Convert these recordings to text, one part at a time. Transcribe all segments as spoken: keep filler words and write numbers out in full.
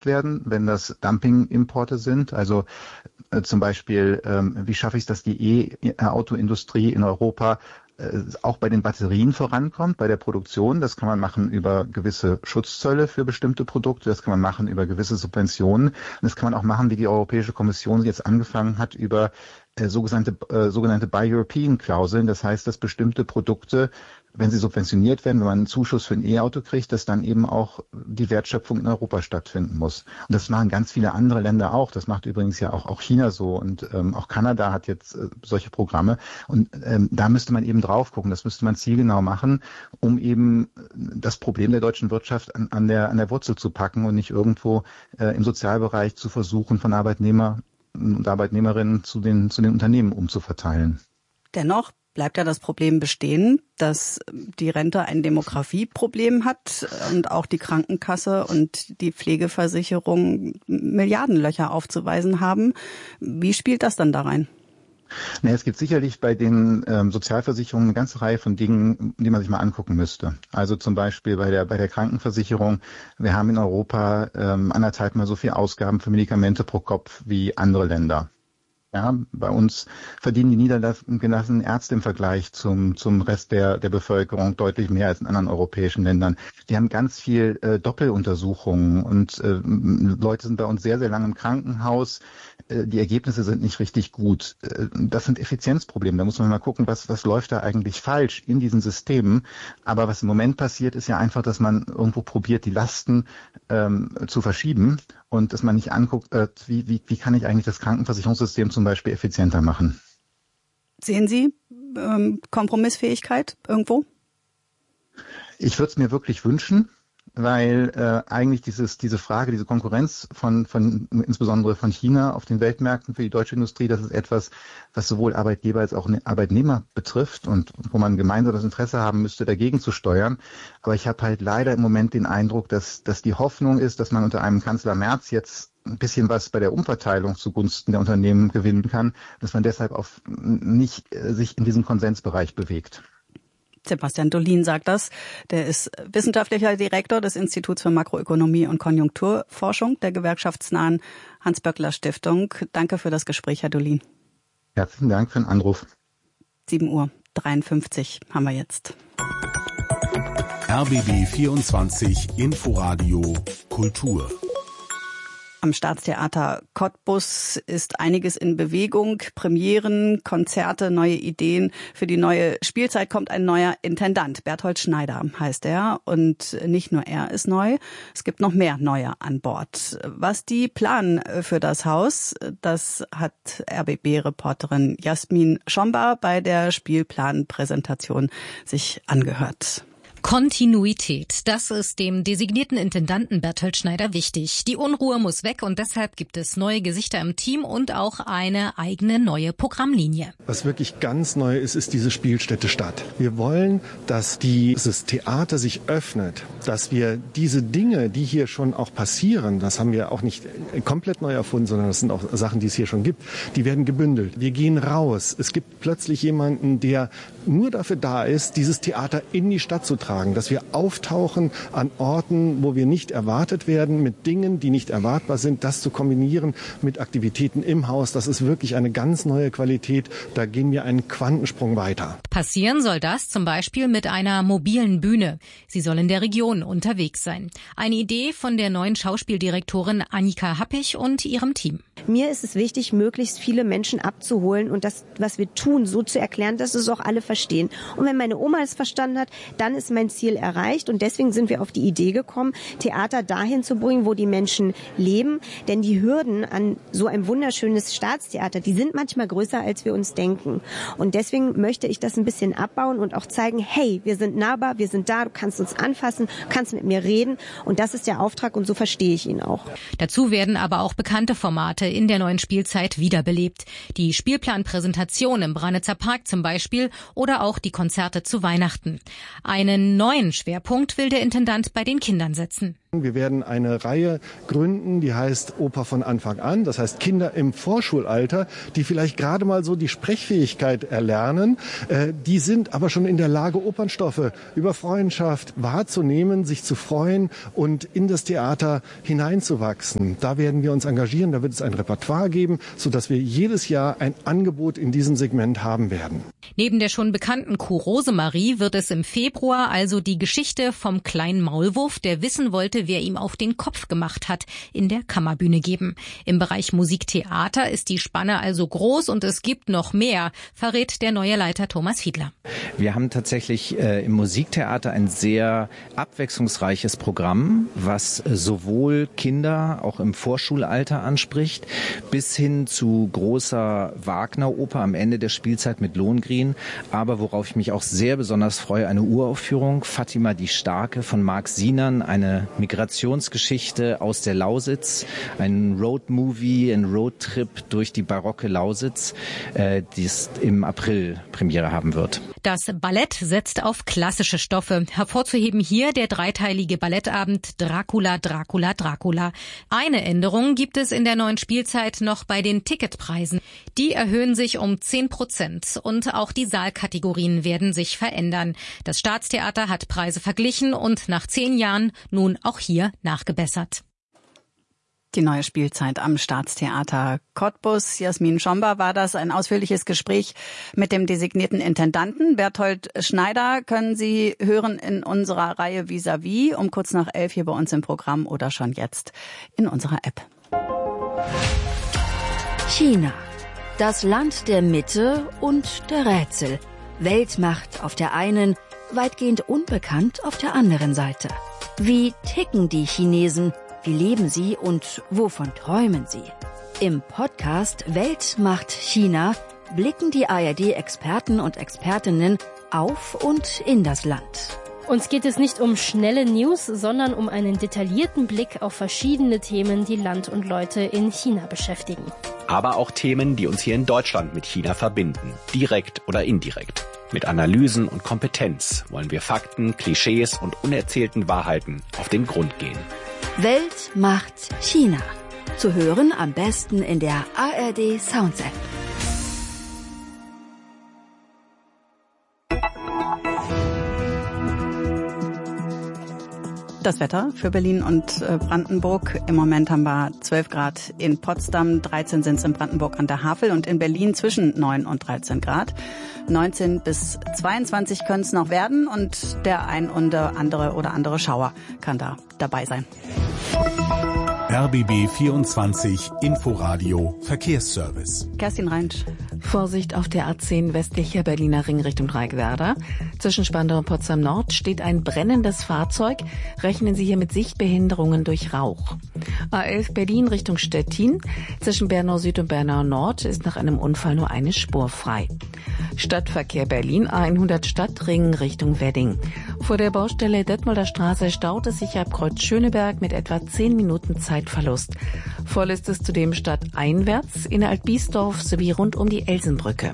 werden, wenn das Dumping-Importe sind. Also äh, zum Beispiel, ähm, wie schaffe ich es, dass die E-Auto-Industrie in Europa äh, auch bei den Batterien vorankommt, bei der Produktion. Das kann man machen über gewisse Schutzzölle für bestimmte Produkte. Das kann man machen über gewisse Subventionen. Und das kann man auch machen, wie die Europäische Kommission jetzt angefangen hat, über äh, sogenannte, äh, sogenannte Buy European-Klauseln. Das heißt, dass bestimmte Produkte, wenn sie subventioniert werden, wenn man einen Zuschuss für ein E-Auto kriegt, dass dann eben auch die Wertschöpfung in Europa stattfinden muss. Und das machen ganz viele andere Länder auch. Das macht übrigens ja auch, auch China so und ähm, auch Kanada hat jetzt äh, solche Programme. Und ähm, da müsste man eben drauf gucken. Das müsste man zielgenau machen, um eben das Problem der deutschen Wirtschaft an, an der an der Wurzel zu packen und nicht irgendwo äh, im Sozialbereich zu versuchen, von Arbeitnehmer und Arbeitnehmerinnen zu den zu den Unternehmen umzuverteilen. Dennoch bleibt ja das Problem bestehen, dass die Rente ein Demografieproblem hat und auch die Krankenkasse und die Pflegeversicherung Milliardenlöcher aufzuweisen haben. Wie spielt das dann da rein? Nee, es gibt sicherlich bei den ähm, Sozialversicherungen eine ganze Reihe von Dingen, die man sich mal angucken müsste. Also zum Beispiel bei der bei der Krankenversicherung. Wir haben in Europa ähm, anderthalb mal so viel Ausgaben für Medikamente pro Kopf wie andere Länder. Ja, bei uns verdienen die niedergelassenen Ärzte im Vergleich zum zum Rest der der Bevölkerung deutlich mehr als in anderen europäischen Ländern. Die haben ganz viel äh, Doppeluntersuchungen und äh, Leute sind bei uns sehr, sehr lange im Krankenhaus. Äh, die Ergebnisse sind nicht richtig gut. Äh, das sind Effizienzprobleme. Da muss man mal gucken, was was läuft da eigentlich falsch in diesen Systemen. Aber was im Moment passiert, ist ja einfach, dass man irgendwo probiert, die Lasten ähm, zu verschieben und dass man nicht anguckt, äh, wie, wie, wie kann ich eigentlich das Krankenversicherungssystem zum Beispiel effizienter machen. Sehen Sie ähm, Kompromissfähigkeit irgendwo? Ich würde es mir wirklich wünschen, weil äh, eigentlich dieses diese Frage, diese Konkurrenz von von insbesondere von China auf den Weltmärkten für die deutsche Industrie, das ist etwas, was sowohl Arbeitgeber als auch Arbeitnehmer betrifft und wo man gemeinsam das Interesse haben müsste, dagegen zu steuern. Aber ich habe halt leider im Moment den Eindruck, dass dass die Hoffnung ist, dass man unter einem Kanzler Merz jetzt ein bisschen was bei der Umverteilung zugunsten der Unternehmen gewinnen kann, dass man deshalb auf nicht äh, sich in diesem Konsensbereich bewegt. Sebastian Dolin sagt das. Der ist wissenschaftlicher Direktor des Instituts für Makroökonomie und Konjunkturforschung der gewerkschaftsnahen Hans-Böckler-Stiftung. Danke für das Gespräch, Herr Dolin. Herzlichen Dank für den Anruf. sieben Uhr dreiundfünfzig haben wir jetzt. R B B vierundzwanzig Inforadio Kultur. Am Staatstheater Cottbus ist einiges in Bewegung. Premieren, Konzerte, neue Ideen. Für die neue Spielzeit kommt ein neuer Intendant. Berthold Schneider heißt er. Und nicht nur er ist neu, es gibt noch mehr Neue an Bord. Was die planen für das Haus, das hat R B B-Reporterin Jasmin Schomba bei der Spielplanpräsentation sich angehört. Kontinuität, das ist dem designierten Intendanten Berthold Schneider wichtig. Die Unruhe muss weg und deshalb gibt es neue Gesichter im Team und auch eine eigene neue Programmlinie. Was wirklich ganz neu ist, ist diese Spielstätte Stadt. Wir wollen, dass dieses Theater sich öffnet, dass wir diese Dinge, die hier schon auch passieren, das haben wir auch nicht komplett neu erfunden, sondern das sind auch Sachen, die es hier schon gibt, die werden gebündelt. Wir gehen raus. Es gibt plötzlich jemanden, der nur dafür da ist, dieses Theater in die Stadt zu tragen. Dass wir auftauchen an Orten, wo wir nicht erwartet werden, mit Dingen, die nicht erwartbar sind, das zu kombinieren mit Aktivitäten im Haus, das ist wirklich eine ganz neue Qualität. Da gehen wir einen Quantensprung weiter. Passieren soll das zum Beispiel mit einer mobilen Bühne. Sie soll in der Region unterwegs sein. Eine Idee von der neuen Schauspieldirektorin Annika Happig und ihrem Team. Mir ist es wichtig, möglichst viele Menschen abzuholen und das, was wir tun, so zu erklären, dass es auch alle verstehen. Und wenn meine Oma es verstanden hat, dann ist mein Ziel erreicht. Und deswegen sind wir auf die Idee gekommen, Theater dahin zu bringen, wo die Menschen leben. Denn die Hürden an so ein wunderschönes Staatstheater, die sind manchmal größer, als wir uns denken. Und deswegen möchte ich das ein bisschen abbauen und auch zeigen, hey, wir sind nahbar, wir sind da, du kannst uns anfassen, du kannst mit mir reden. Und das ist der Auftrag und so verstehe ich ihn auch. Dazu werden aber auch bekannte Formate in der neuen Spielzeit wiederbelebt. Die Spielplanpräsentation im Branitzer Park zum Beispiel oder auch die Konzerte zu Weihnachten. Einen neuen Schwerpunkt will der Intendant bei den Kindern setzen. Wir werden eine Reihe gründen, die heißt Oper von Anfang an. Das heißt Kinder im Vorschulalter, die vielleicht gerade mal so die Sprechfähigkeit erlernen. Äh, die sind aber schon in der Lage, Opernstoffe über Freundschaft wahrzunehmen, sich zu freuen und in das Theater hineinzuwachsen. Da werden wir uns engagieren, da wird es ein Repertoire geben, sodass wir jedes Jahr ein Angebot in diesem Segment haben werden. Neben der schon bekannten Kuh Rosemarie wird es im Februar also die Geschichte vom kleinen Maulwurf, der wissen wollte, wer ihm auf den Kopf gemacht hat, in der Kammerbühne geben. Im Bereich Musiktheater ist die Spanne also groß und es gibt noch mehr, verrät der neue Leiter Thomas Fiedler. Wir haben tatsächlich äh, im Musiktheater ein sehr abwechslungsreiches Programm, was äh, sowohl Kinder auch im Vorschulalter anspricht, bis hin zu großer Wagner-Oper am Ende der Spielzeit mit Lohengrin. Aber worauf ich mich auch sehr besonders freue, eine Uraufführung, Fatima die Starke von Marc Sinan, eine Migrationsgeschichte aus der Lausitz, ein Roadmovie, ein Roadtrip durch die barocke Lausitz, äh, die im April Premiere haben wird. Das Ballett setzt auf klassische Stoffe. Hervorzuheben hier der dreiteilige Ballettabend Dracula, Dracula, Dracula. Eine Änderung gibt es in der neuen Spielzeit noch bei den Ticketpreisen. Die erhöhen sich um zehn Prozent und auch die Saalkategorien werden sich verändern. Das Staatstheater hat Preise verglichen und nach zehn Jahren nun auch hier nachgebessert. Die neue Spielzeit am Staatstheater Cottbus. Jasmin Schomba war das, ein ausführliches Gespräch mit dem designierten Intendanten. Berthold Schneider können Sie hören in unserer Reihe Vis-à-vis um kurz nach elf hier bei uns im Programm oder schon jetzt in unserer App. China, das Land der Mitte und der Rätsel. Weltmacht auf der einen, weitgehend unbekannt auf der anderen Seite. Wie ticken die Chinesen? Wie leben sie und wovon träumen sie? Im Podcast Weltmacht China blicken die A R D-Experten und Expertinnen auf und in das Land. Uns geht es nicht um schnelle News, sondern um einen detaillierten Blick auf verschiedene Themen, die Land und Leute in China beschäftigen. Aber auch Themen, die uns hier in Deutschland mit China verbinden, direkt oder indirekt. Mit Analysen und Kompetenz wollen wir Fakten, Klischees und unerzählten Wahrheiten auf den Grund gehen. Weltmacht China. Zu hören am besten in der A R D Sounds App. Das Wetter für Berlin und Brandenburg. Im Moment haben wir zwölf Grad in Potsdam, dreizehn sind es in Brandenburg an der Havel und in Berlin zwischen neun und dreizehn Grad. neunzehn bis zweiundzwanzig können es noch werden und der ein oder andere oder andere Schauer kann da dabei sein. R B B vierundzwanzig Inforadio Verkehrsservice. Kerstin Reinsch. Vorsicht auf der A zehn westlicher Berliner Ring Richtung Dreieckwerder. Zwischen Spandau und Potsdam Nord steht ein brennendes Fahrzeug. Rechnen Sie hier mit Sichtbehinderungen durch Rauch. A elf Berlin Richtung Stettin. Zwischen Bernau Süd und Bernau Nord ist nach einem Unfall nur eine Spur frei. Stadtverkehr Berlin A hundert Stadtring Richtung Wedding. Vor der Baustelle Detmolder Straße staut es sich ab Kreuz Schöneberg mit etwa zehn Minuten Zeitverlust. Voll ist es zudem stadteinwärts in Alt-Biesdorf sowie rund um die Elsenbrücke.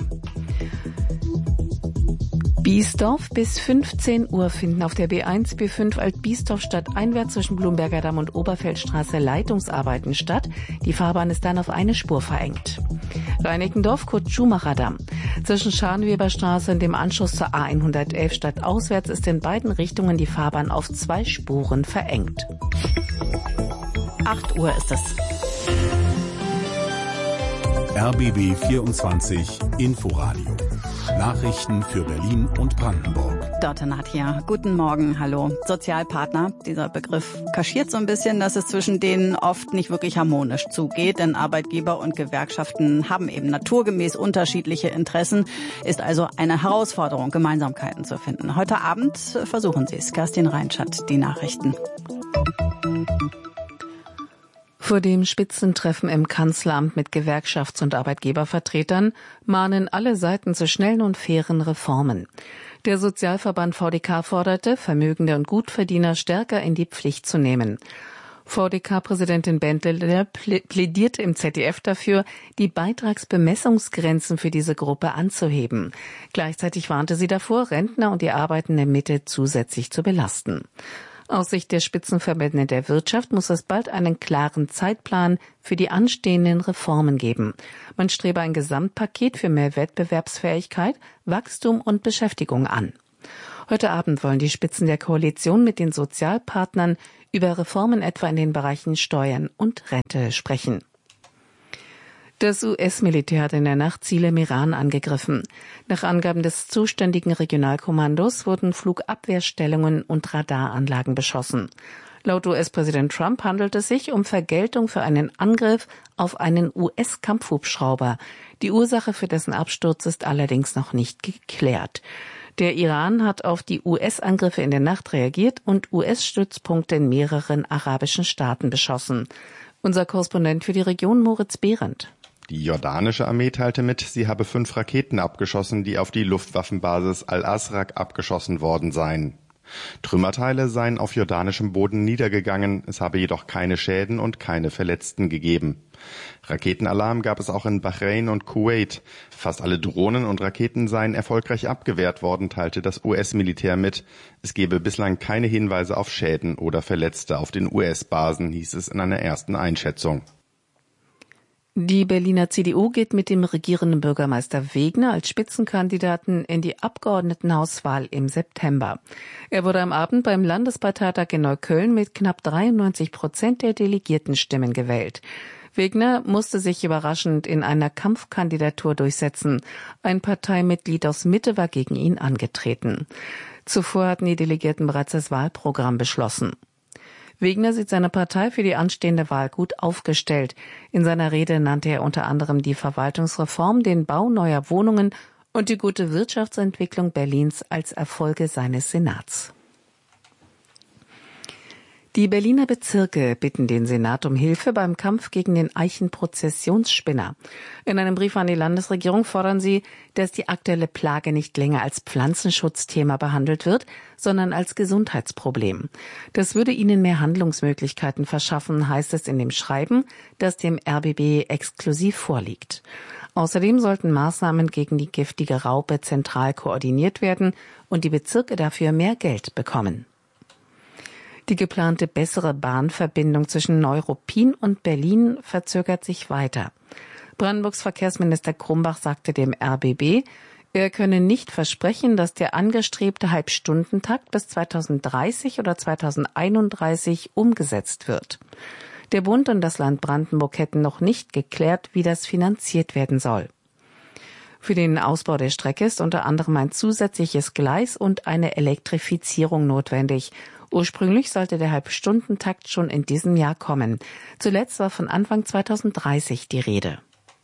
Biesdorf bis fünfzehn Uhr finden auf der B eins, B fünf Alt-Biesdorf stadteinwärts zwischen Blumberger Damm und Oberfeldstraße Leitungsarbeiten statt. Die Fahrbahn ist dann auf eine Spur verengt. Reinickendorf, Kurt-Schumacher-Damm. Zwischen Scharnweberstraße und dem Anschluss zur A hundertelf stadtauswärts ist in beiden Richtungen die Fahrbahn auf zwei Spuren verengt. acht Uhr ist es. R B B vierundzwanzig Inforadio. Nachrichten für Berlin und Brandenburg. Dorte Nadja, guten Morgen, hallo. Sozialpartner, dieser Begriff kaschiert so ein bisschen, dass es zwischen denen oft nicht wirklich harmonisch zugeht, denn Arbeitgeber und Gewerkschaften haben eben naturgemäß unterschiedliche Interessen, ist also eine Herausforderung, Gemeinsamkeiten zu finden. Heute Abend versuchen Sie es. Kerstin Reinsch hat die Nachrichten. Vor dem Spitzentreffen im Kanzleramt mit Gewerkschafts- und Arbeitgebervertretern mahnen alle Seiten zu schnellen und fairen Reformen. Der Sozialverband V D K forderte, Vermögende und Gutverdiener stärker in die Pflicht zu nehmen. V D K-Präsidentin Bendtler plädierte im Z D F dafür, die Beitragsbemessungsgrenzen für diese Gruppe anzuheben. Gleichzeitig warnte sie davor, Rentner und die arbeitende Mitte zusätzlich zu belasten. Aus Sicht der Spitzenverbände der Wirtschaft muss es bald einen klaren Zeitplan für die anstehenden Reformen geben. Man strebe ein Gesamtpaket für mehr Wettbewerbsfähigkeit, Wachstum und Beschäftigung an. Heute Abend wollen die Spitzen der Koalition mit den Sozialpartnern über Reformen etwa in den Bereichen Steuern und Rente sprechen. Das U S-Militär hat in der Nacht Ziele im Iran angegriffen. Nach Angaben des zuständigen Regionalkommandos wurden Flugabwehrstellungen und Radaranlagen beschossen. Laut U S-Präsident Trump handelt es sich um Vergeltung für einen Angriff auf einen U S-Kampfhubschrauber. Die Ursache für dessen Absturz ist allerdings noch nicht geklärt. Der Iran hat auf die U S-Angriffe in der Nacht reagiert und U S-Stützpunkte in mehreren arabischen Staaten beschossen. Unser Korrespondent für die Region Moritz Behrendt. Die jordanische Armee teilte mit, sie habe fünf Raketen abgeschossen, die auf die Luftwaffenbasis Al-Asraq abgeschossen worden seien. Trümmerteile seien auf jordanischem Boden niedergegangen, es habe jedoch keine Schäden und keine Verletzten gegeben. Raketenalarm gab es auch in Bahrain und Kuwait. Fast alle Drohnen und Raketen seien erfolgreich abgewehrt worden, teilte das U S-Militär mit. Es gebe bislang keine Hinweise auf Schäden oder Verletzte auf den U S-Basen, hieß es in einer ersten Einschätzung. Die Berliner C D U geht mit dem regierenden Bürgermeister Wegner als Spitzenkandidaten in die Abgeordnetenhauswahl im September. Er wurde am Abend beim Landesparteitag in Neukölln mit knapp dreiundneunzig Prozent der Delegiertenstimmen gewählt. Wegner musste sich überraschend in einer Kampfkandidatur durchsetzen. Ein Parteimitglied aus Mitte war gegen ihn angetreten. Zuvor hatten die Delegierten bereits das Wahlprogramm beschlossen. Wegner sieht seine Partei für die anstehende Wahl gut aufgestellt. In seiner Rede nannte er unter anderem die Verwaltungsreform, den Bau neuer Wohnungen und die gute Wirtschaftsentwicklung Berlins als Erfolge seines Senats. Die Berliner Bezirke bitten den Senat um Hilfe beim Kampf gegen den Eichenprozessionsspinner. In einem Brief an die Landesregierung fordern sie, dass die aktuelle Plage nicht länger als Pflanzenschutzthema behandelt wird, sondern als Gesundheitsproblem. Das würde ihnen mehr Handlungsmöglichkeiten verschaffen, heißt es in dem Schreiben, das dem R B B exklusiv vorliegt. Außerdem sollten Maßnahmen gegen die giftige Raupe zentral koordiniert werden und die Bezirke dafür mehr Geld bekommen. Die geplante bessere Bahnverbindung zwischen Neuruppin und Berlin verzögert sich weiter. Brandenburgs Verkehrsminister Krumbach sagte dem R B B, er könne nicht versprechen, dass der angestrebte Halbstundentakt bis zweitausenddreißig oder zweitausendeinunddreißig umgesetzt wird. Der Bund und das Land Brandenburg hätten noch nicht geklärt, wie das finanziert werden soll. Für den Ausbau der Strecke ist unter anderem ein zusätzliches Gleis und eine Elektrifizierung notwendig. Ursprünglich sollte der Halbstundentakt schon in diesem Jahr kommen. Zuletzt war von Anfang zweitausenddreißig die Rede.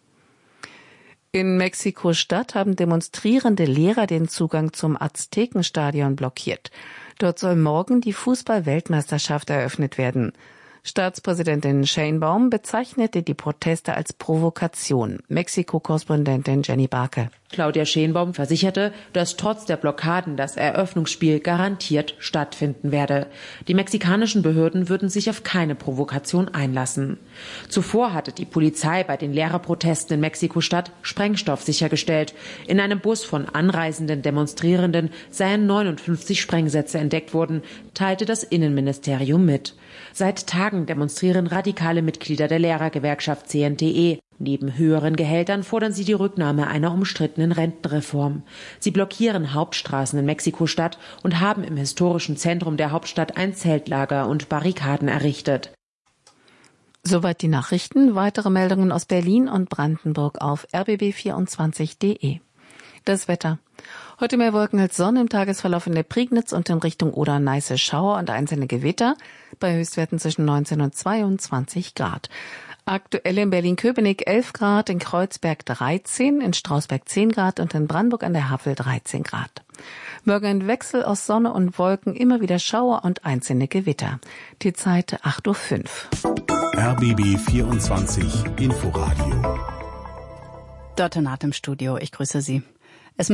In Mexiko-Stadt haben demonstrierende Lehrer den Zugang zum Aztekenstadion blockiert. Dort soll morgen die Fußball-Weltmeisterschaft eröffnet werden. Staatspräsidentin Sheinbaum bezeichnete die Proteste als Provokation. Mexiko-Korrespondentin Jenny Barke. Claudia Sheinbaum versicherte, dass trotz der Blockaden das Eröffnungsspiel garantiert stattfinden werde. Die mexikanischen Behörden würden sich auf keine Provokation einlassen. Zuvor hatte die Polizei bei den Lehrerprotesten in Mexiko-Stadt Sprengstoff sichergestellt. In einem Bus von anreisenden Demonstrierenden seien neunundfünfzig Sprengsätze entdeckt worden, teilte das Innenministerium mit. Seit Tagen demonstrieren radikale Mitglieder der Lehrergewerkschaft C N T E. Neben höheren Gehältern fordern sie die Rücknahme einer umstrittenen Rentenreform. Sie blockieren Hauptstraßen in Mexiko-Stadt und haben im historischen Zentrum der Hauptstadt ein Zeltlager und Barrikaden errichtet. Soweit die Nachrichten. Weitere Meldungen aus Berlin und Brandenburg auf r b b vierundzwanzig punkt de. Das Wetter. Heute mehr Wolken als Sonne, im Tagesverlauf in der Prignitz und in Richtung Oder Neiße Schauer und einzelne Gewitter bei Höchstwerten zwischen neunzehn und zweiundzwanzig Grad. Aktuell in Berlin-Köpenick elf Grad, in Kreuzberg dreizehn, in Strausberg zehn Grad und in Brandenburg an der Havel dreizehn Grad. Morgen ein Wechsel aus Sonne und Wolken, immer wieder Schauer und einzelne Gewitter. Die Zeit acht Uhr fünf. R B B vierundzwanzig Inforadio. Dörte Naht im Studio, ich grüße Sie. Es müssen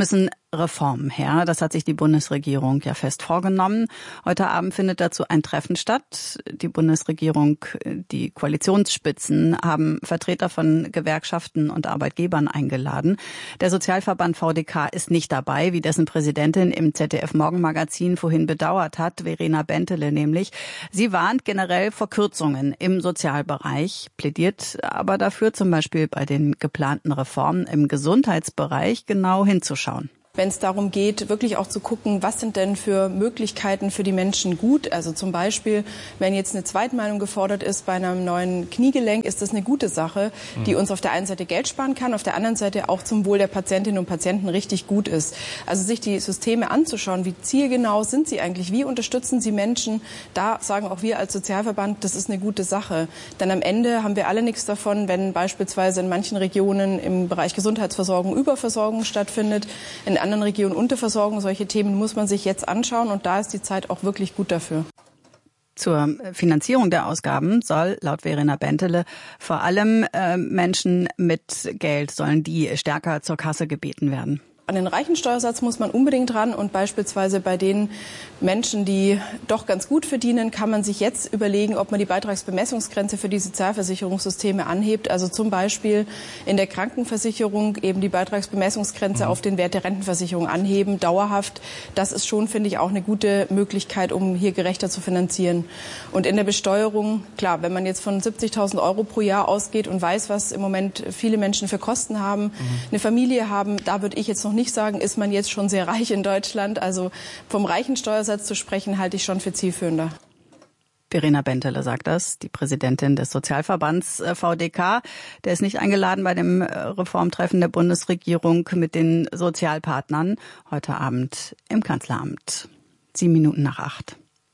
Reformen her. Das hat sich die Bundesregierung ja fest vorgenommen. Heute Abend findet dazu ein Treffen statt. Die Bundesregierung, die Koalitionsspitzen haben Vertreter von Gewerkschaften und Arbeitgebern eingeladen. Der Sozialverband V D K ist nicht dabei, wie dessen Präsidentin im Z D F-Morgenmagazin vorhin bedauert hat, Verena Bentele nämlich. Sie warnt generell vor Kürzungen im Sozialbereich, plädiert aber dafür, zum Beispiel bei den geplanten Reformen im Gesundheitsbereich genau hinzuschauen. Wenn es darum geht, wirklich auch zu gucken, was sind denn für Möglichkeiten für die Menschen gut. Also zum Beispiel, wenn jetzt eine Zweitmeinung gefordert ist bei einem neuen Kniegelenk, ist das eine gute Sache, die uns auf der einen Seite Geld sparen kann, auf der anderen Seite auch zum Wohl der Patientinnen und Patienten richtig gut ist. Also sich die Systeme anzuschauen, wie zielgenau sind sie eigentlich, wie unterstützen sie Menschen, da sagen auch wir als Sozialverband, das ist eine gute Sache. Denn am Ende haben wir alle nichts davon, wenn beispielsweise in manchen Regionen im Bereich Gesundheitsversorgung Überversorgung stattfindet, in anderen Regionen Unterversorgung. Solche Themen muss man sich jetzt anschauen und da ist die Zeit auch wirklich gut dafür. Zur Finanzierung der Ausgaben soll laut Verena Bentele vor allem äh, Menschen mit Geld, sollen die stärker zur Kasse gebeten werden. An den Reichensteuersatz muss man unbedingt ran und beispielsweise bei den Menschen, die doch ganz gut verdienen, kann man sich jetzt überlegen, ob man die Beitragsbemessungsgrenze für die Sozialversicherungssysteme anhebt. Also zum Beispiel in der Krankenversicherung eben die Beitragsbemessungsgrenze mhm. auf den Wert der Rentenversicherung anheben, dauerhaft. Das ist schon, finde ich, auch eine gute Möglichkeit, um hier gerechter zu finanzieren. Und in der Besteuerung, klar, wenn man jetzt von siebzigtausend Euro pro Jahr ausgeht und weiß, was im Moment viele Menschen für Kosten haben, mhm. eine Familie haben, da würde ich jetzt noch nicht nicht sagen, ist man jetzt schon sehr reich in Deutschland. Also vom Reichensteuersatz zu sprechen, halte ich schon für zielführender. Verena Bentele sagt das, die Präsidentin des Sozialverbands V D K. Der ist nicht eingeladen bei dem Reformtreffen der Bundesregierung mit den Sozialpartnern heute Abend im Kanzleramt. Sieben Minuten nach acht.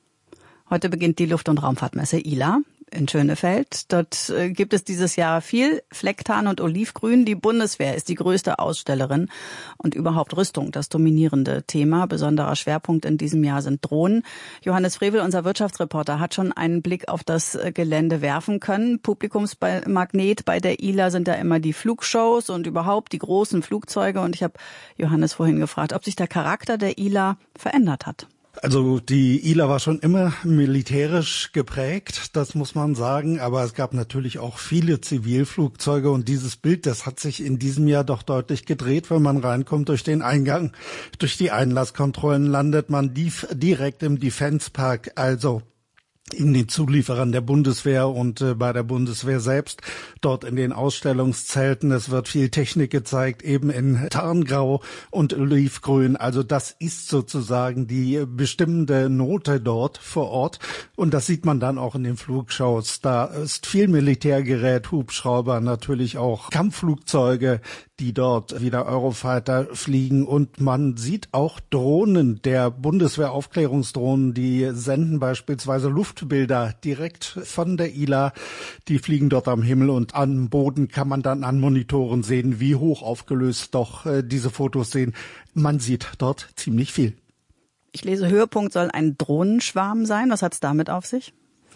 Heute beginnt die Luft- und Raumfahrtmesse I L A in Schönefeld. Dort gibt es dieses Jahr viel Flecktarn und Olivgrün. Die Bundeswehr ist die größte Ausstellerin und überhaupt Rüstung, das dominierende Thema. Besonderer Schwerpunkt in diesem Jahr sind Drohnen. Johannes Frevel, unser Wirtschaftsreporter, hat schon einen Blick auf das Gelände werfen können. Publikumsmagnet bei der I L A sind da immer die Flugshows und überhaupt die großen Flugzeuge. Und ich habe Johannes vorhin gefragt, ob sich der Charakter der I L A verändert hat. Also die I L A war schon immer militärisch geprägt, das muss man sagen, aber es gab natürlich auch viele Zivilflugzeuge und dieses Bild, das hat sich in diesem Jahr doch deutlich gedreht. Wenn man reinkommt durch den Eingang, durch die Einlasskontrollen landet man direkt im Defense Park, also in den Zulieferern der Bundeswehr und äh, bei der Bundeswehr selbst, dort in den Ausstellungszelten. Es wird viel Technik gezeigt, eben in Tarngrau und Olivgrün. Also das ist sozusagen die bestimmende Note dort vor Ort. Und das sieht man dann auch in den Flugshows. Da ist viel Militärgerät, Hubschrauber, natürlich auch Kampfflugzeuge, die dort wieder Eurofighter fliegen. Und man sieht auch Drohnen der Bundeswehr-Aufklärungsdrohnen, die senden beispielsweise Luftbilder direkt von der I L A. Die fliegen dort am Himmel und am Boden kann man dann an Monitoren sehen, wie hoch aufgelöst doch äh, diese Fotos sehen. Man sieht dort ziemlich viel. Ich lese, Höhepunkt soll ein Drohnenschwarm sein. Was hat's damit auf sich?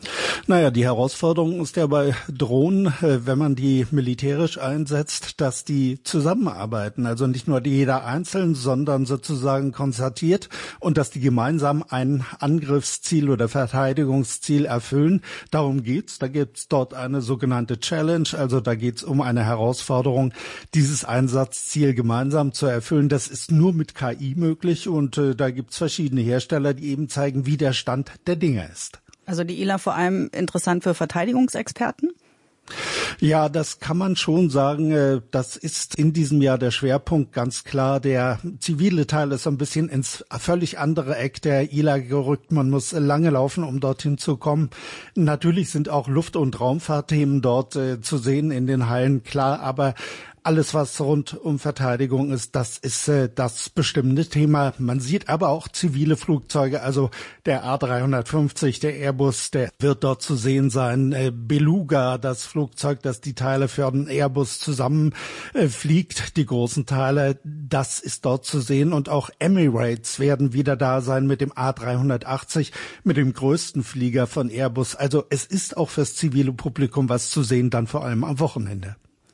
Naja, die Herausforderung ist ja bei Drohnen, wenn man die militärisch einsetzt, dass die zusammenarbeiten. Also nicht nur jeder einzeln, sondern sozusagen konzertiert und dass die gemeinsam ein Angriffsziel oder Verteidigungsziel erfüllen. Darum geht's. Da gibt's dort eine sogenannte Challenge. Also da geht's um eine Herausforderung, dieses Einsatzziel gemeinsam zu erfüllen. Das ist nur mit K I möglich und äh, da gibt's verschiedene Hersteller, die eben zeigen, wie der Stand der Dinge ist. Also die I L A vor allem interessant für Verteidigungsexperten? Ja, das kann man schon sagen. Das ist in diesem Jahr der Schwerpunkt ganz klar. Der zivile Teil ist so ein bisschen ins völlig andere Eck der I L A gerückt. Man muss lange laufen, um dorthin zu kommen. Natürlich sind auch Luft- und Raumfahrtthemen dort äh, zu sehen in den Hallen, klar, aber alles, was rund um Verteidigung ist, das ist äh, das bestimmende Thema. Man sieht aber auch zivile Flugzeuge, also der A dreihundertfünfzig, der Airbus, der wird dort zu sehen sein. Äh, Beluga, das Flugzeug, das die Teile für den Airbus zusammen äh, fliegt, die großen Teile, das ist dort zu sehen. Und auch Emirates werden wieder da sein mit dem A dreihundertachtzig, mit dem größten Flieger von Airbus. Also es ist auch fürs zivile Publikum was zu sehen, dann vor allem am Wochenende.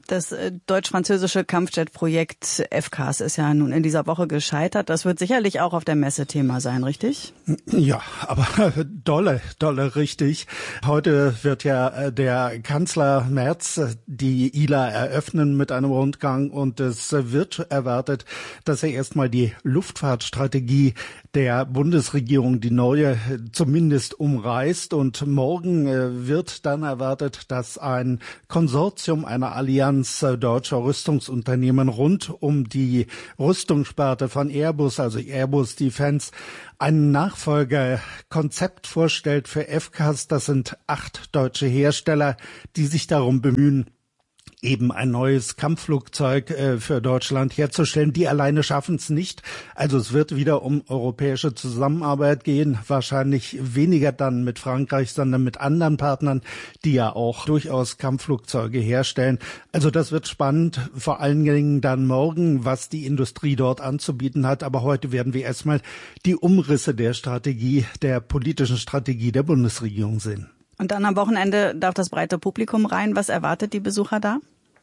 Das deutsch-französische Kampfjet-Projekt F C A S ist ja nun in dieser Woche gescheitert. Das wird sicherlich auch auf der Messe Thema sein, richtig? Ja, aber dolle, dolle richtig. Heute wird ja der Kanzler Merz die I L A eröffnen mit einem Rundgang und es wird erwartet, dass er erstmal die Luftfahrtstrategie der Bundesregierung, die neue, zumindest umreißt. Und morgen wird dann erwartet, dass ein Konsortium einer Allianz deutscher Rüstungsunternehmen rund um die Rüstungssparte von Airbus, also Airbus Defence, ein Nachfolgerkonzept vorstellt für F C A S. Das sind acht deutsche Hersteller, die sich darum bemühen, eben ein neues Kampfflugzeug äh, für Deutschland herzustellen. Die alleine schaffen es nicht. Also es wird wieder um europäische Zusammenarbeit gehen. Wahrscheinlich weniger dann mit Frankreich, sondern mit anderen Partnern, die ja auch durchaus Kampfflugzeuge herstellen. Also das wird spannend, vor allen Dingen dann morgen, was die Industrie dort anzubieten hat. Aber heute werden wir erstmal die Umrisse der Strategie, der politischen Strategie der Bundesregierung sehen. Und dann am Wochenende darf das breite Publikum rein. Was erwartet die Besucher da?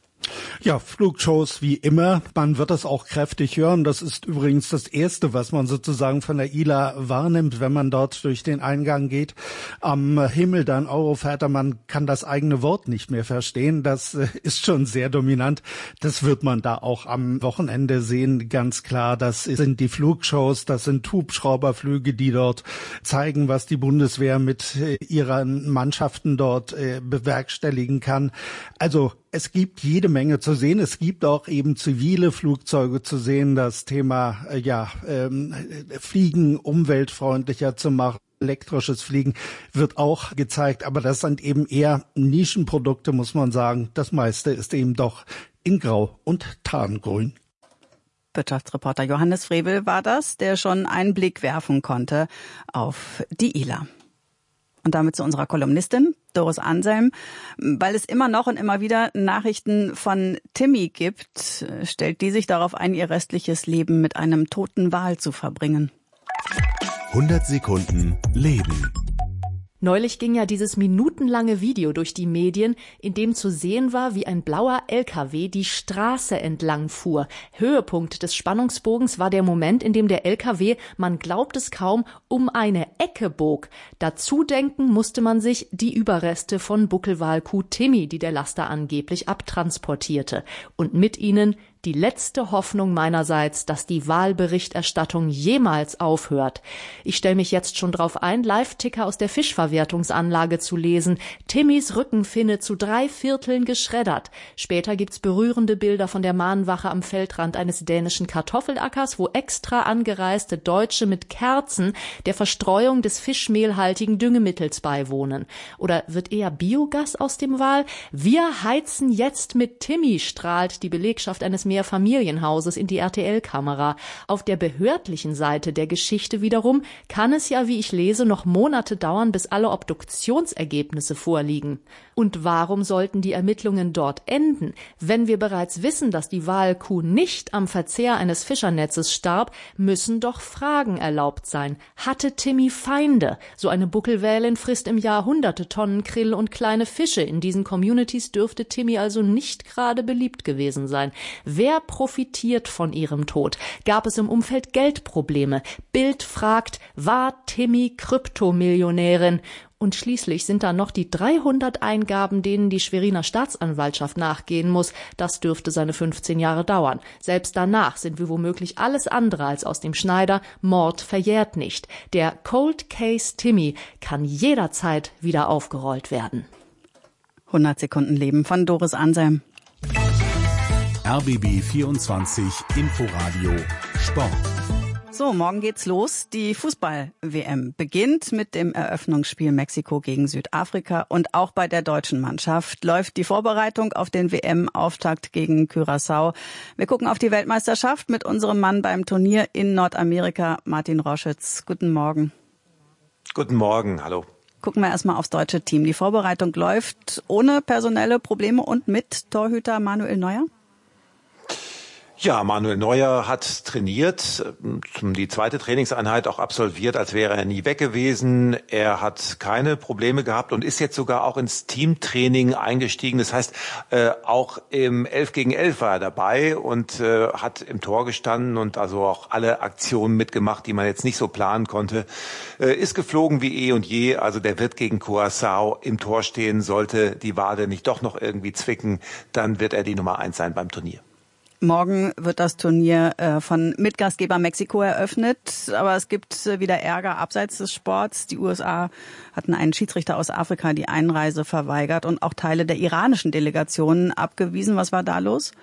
Ja, Flugshows wie immer. Man wird das auch kräftig hören. Das ist übrigens das Erste, was man sozusagen von der I L A wahrnimmt, wenn man dort durch den Eingang geht. Am Himmel dann Eurofighter, man kann das eigene Wort nicht mehr verstehen. Das ist schon sehr dominant. Das wird man da auch am Wochenende sehen, ganz klar. Das sind die Flugshows, das sind Hubschrauberflüge, die dort zeigen, was die Bundeswehr mit ihren Mannschaften dort bewerkstelligen kann. Also es gibt jede Menge zu sehen. Es gibt auch eben zivile Flugzeuge zu sehen. Das Thema äh, ja ähm, Fliegen umweltfreundlicher zu machen. Elektrisches Fliegen wird auch gezeigt. Aber das sind eben eher Nischenprodukte, muss man sagen. Das meiste ist eben doch in Grau und Tarngrün. Wirtschaftsreporter Johannes Frevel war das, der schon einen Blick werfen konnte auf die I L A. Und damit zu unserer Kolumnistin Doris Anselm. Weil es immer noch und immer wieder Nachrichten von Timmy gibt, stellt die sich darauf ein, ihr restliches Leben mit einem toten Wal zu verbringen. hundert Sekunden Leben. Neulich ging ja dieses minutenlange Video durch die Medien, in dem zu sehen war, wie ein blauer L K W die Straße entlang fuhr. Höhepunkt des Spannungsbogens war der Moment, in dem der L K W, man glaubt es kaum, um eine Ecke bog. Dazu denken musste man sich die Überreste von Buckelwalkuh Timmy, die der Laster angeblich abtransportierte. Und mit ihnen die letzte Hoffnung meinerseits, dass die Wahlberichterstattung jemals aufhört. Ich stelle mich jetzt schon drauf ein, Live-Ticker aus der Fischverwertungsanlage zu lesen. Timmys Rückenfinne zu drei Vierteln geschreddert. Später gibt's berührende Bilder von der Mahnwache am Feldrand eines dänischen Kartoffelackers, wo extra angereiste Deutsche mit Kerzen der Verstreuung des fischmehlhaltigen Düngemittels beiwohnen. Oder wird eher Biogas aus dem Wal? Wir heizen jetzt mit Timmy, strahlt die Belegschaft eines Mehrfamilienhauses in die R T L-Kamera. Auf der behördlichen Seite der Geschichte wiederum kann es ja, wie ich lese, noch Monate dauern, bis alle Obduktionsergebnisse vorliegen. Und warum sollten die Ermittlungen dort enden? Wenn wir bereits wissen, dass die Walkuh nicht am Verzehr eines Fischernetzes starb, müssen doch Fragen erlaubt sein. Hatte Timmy Feinde? So eine Buckelwälin frisst im Jahr hunderte Tonnen Krill und kleine Fische. In diesen Communities dürfte Timmy also nicht gerade beliebt gewesen sein. Wer profitiert von ihrem Tod? Gab es im Umfeld Geldprobleme? Bild fragt, war Timmy Kryptomillionärin? Und schließlich sind da noch die dreihundert Eingaben, denen die Schweriner Staatsanwaltschaft nachgehen muss. Das dürfte seine fünfzehn Jahre dauern. Selbst danach sind wir womöglich alles andere als aus dem Schneider. Mord verjährt nicht. Der Cold Case Timmy kann jederzeit wieder aufgerollt werden. hundert Sekunden Leben von Doris Anselm. R B B vierundzwanzig Inforadio Sport. So, morgen geht's los. Die Fußball-W M beginnt mit dem Eröffnungsspiel Mexiko gegen Südafrika und auch bei der deutschen Mannschaft läuft die Vorbereitung auf den W M-Auftakt gegen Curaçao. Wir gucken auf die Weltmeisterschaft mit unserem Mann beim Turnier in Nordamerika, Martin Roschitz. Guten Morgen. Guten Morgen, hallo. Gucken wir erstmal aufs deutsche Team. Die Vorbereitung läuft ohne personelle Probleme und mit Torhüter Manuel Neuer? Ja, Manuel Neuer hat trainiert, die zweite Trainingseinheit auch absolviert, als wäre er nie weg gewesen. Er hat keine Probleme gehabt und ist jetzt sogar auch ins Teamtraining eingestiegen. Das heißt, äh, auch im elf gegen elf war er dabei und äh, hat im Tor gestanden und also auch alle Aktionen mitgemacht, die man jetzt nicht so planen konnte. Äh, ist geflogen wie eh und je, also der wird gegen Curaçao im Tor stehen. Sollte die Wade nicht doch noch irgendwie zwicken, dann wird er die Nummer eins sein beim Turnier. Morgen wird das Turnier äh, von Mitgastgeber Mexiko eröffnet, aber es gibt äh, wieder Ärger abseits des Sports. Die U S A hatten einen Schiedsrichter aus Afrika die Einreise verweigert und auch Teile der iranischen Delegationen abgewiesen. Was war da los?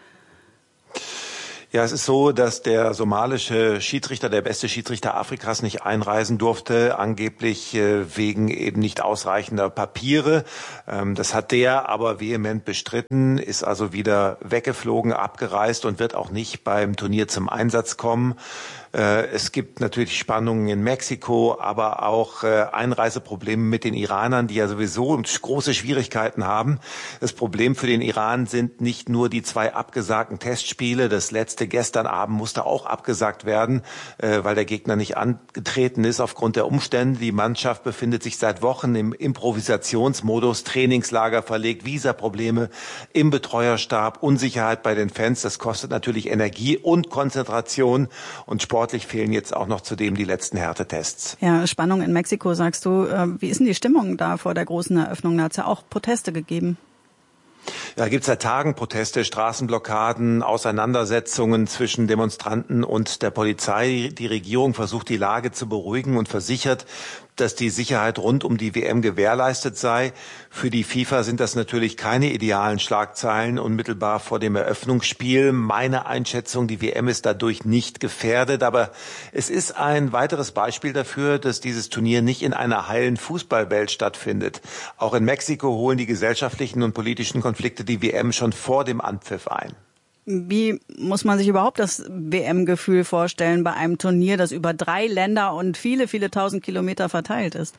Ja, es ist so, dass der somalische Schiedsrichter, der beste Schiedsrichter Afrikas, nicht einreisen durfte, angeblich äh, wegen eben nicht ausreichender Papiere. Ähm, das hat der aber vehement bestritten, ist also wieder weggeflogen, abgereist und wird auch nicht beim Turnier zum Einsatz kommen. Äh, es gibt natürlich Spannungen in Mexiko, aber auch äh, Einreiseprobleme mit den Iranern, die ja sowieso große Schwierigkeiten haben. Das Problem für den Iran sind nicht nur die zwei abgesagten Testspiele. Das letzte gestern Abend musste auch abgesagt werden, äh, weil der Gegner nicht angetreten ist aufgrund der Umstände. Die Mannschaft befindet sich seit Wochen im Improvisationsmodus, Trainingslager verlegt, Visaprobleme im Betreuerstab, Unsicherheit bei den Fans. Das kostet natürlich Energie und Konzentration und Sport. Sportlich fehlen jetzt auch noch zudem die letzten Härtetests. Ja, Spannung in Mexiko, sagst du. Wie ist denn die Stimmung da vor der großen Eröffnung? Da hat es ja auch Proteste gegeben. Ja, gibt es seit Tagen Proteste, Straßenblockaden, Auseinandersetzungen zwischen Demonstranten und der Polizei. Die Regierung versucht, die Lage zu beruhigen und versichert, dass die Sicherheit rund um die W M gewährleistet sei. Für die FIFA sind das natürlich keine idealen Schlagzeilen unmittelbar vor dem Eröffnungsspiel. Meine Einschätzung, die W M ist dadurch nicht gefährdet, aber es ist ein weiteres Beispiel dafür, dass dieses Turnier nicht in einer heilen Fußballwelt stattfindet. Auch in Mexiko holen die gesellschaftlichen und politischen Konflikte die W M schon vor dem Anpfiff ein. Wie muss man sich überhaupt das W M-Gefühl vorstellen bei einem Turnier, das über drei Länder und viele, viele tausend Kilometer verteilt ist?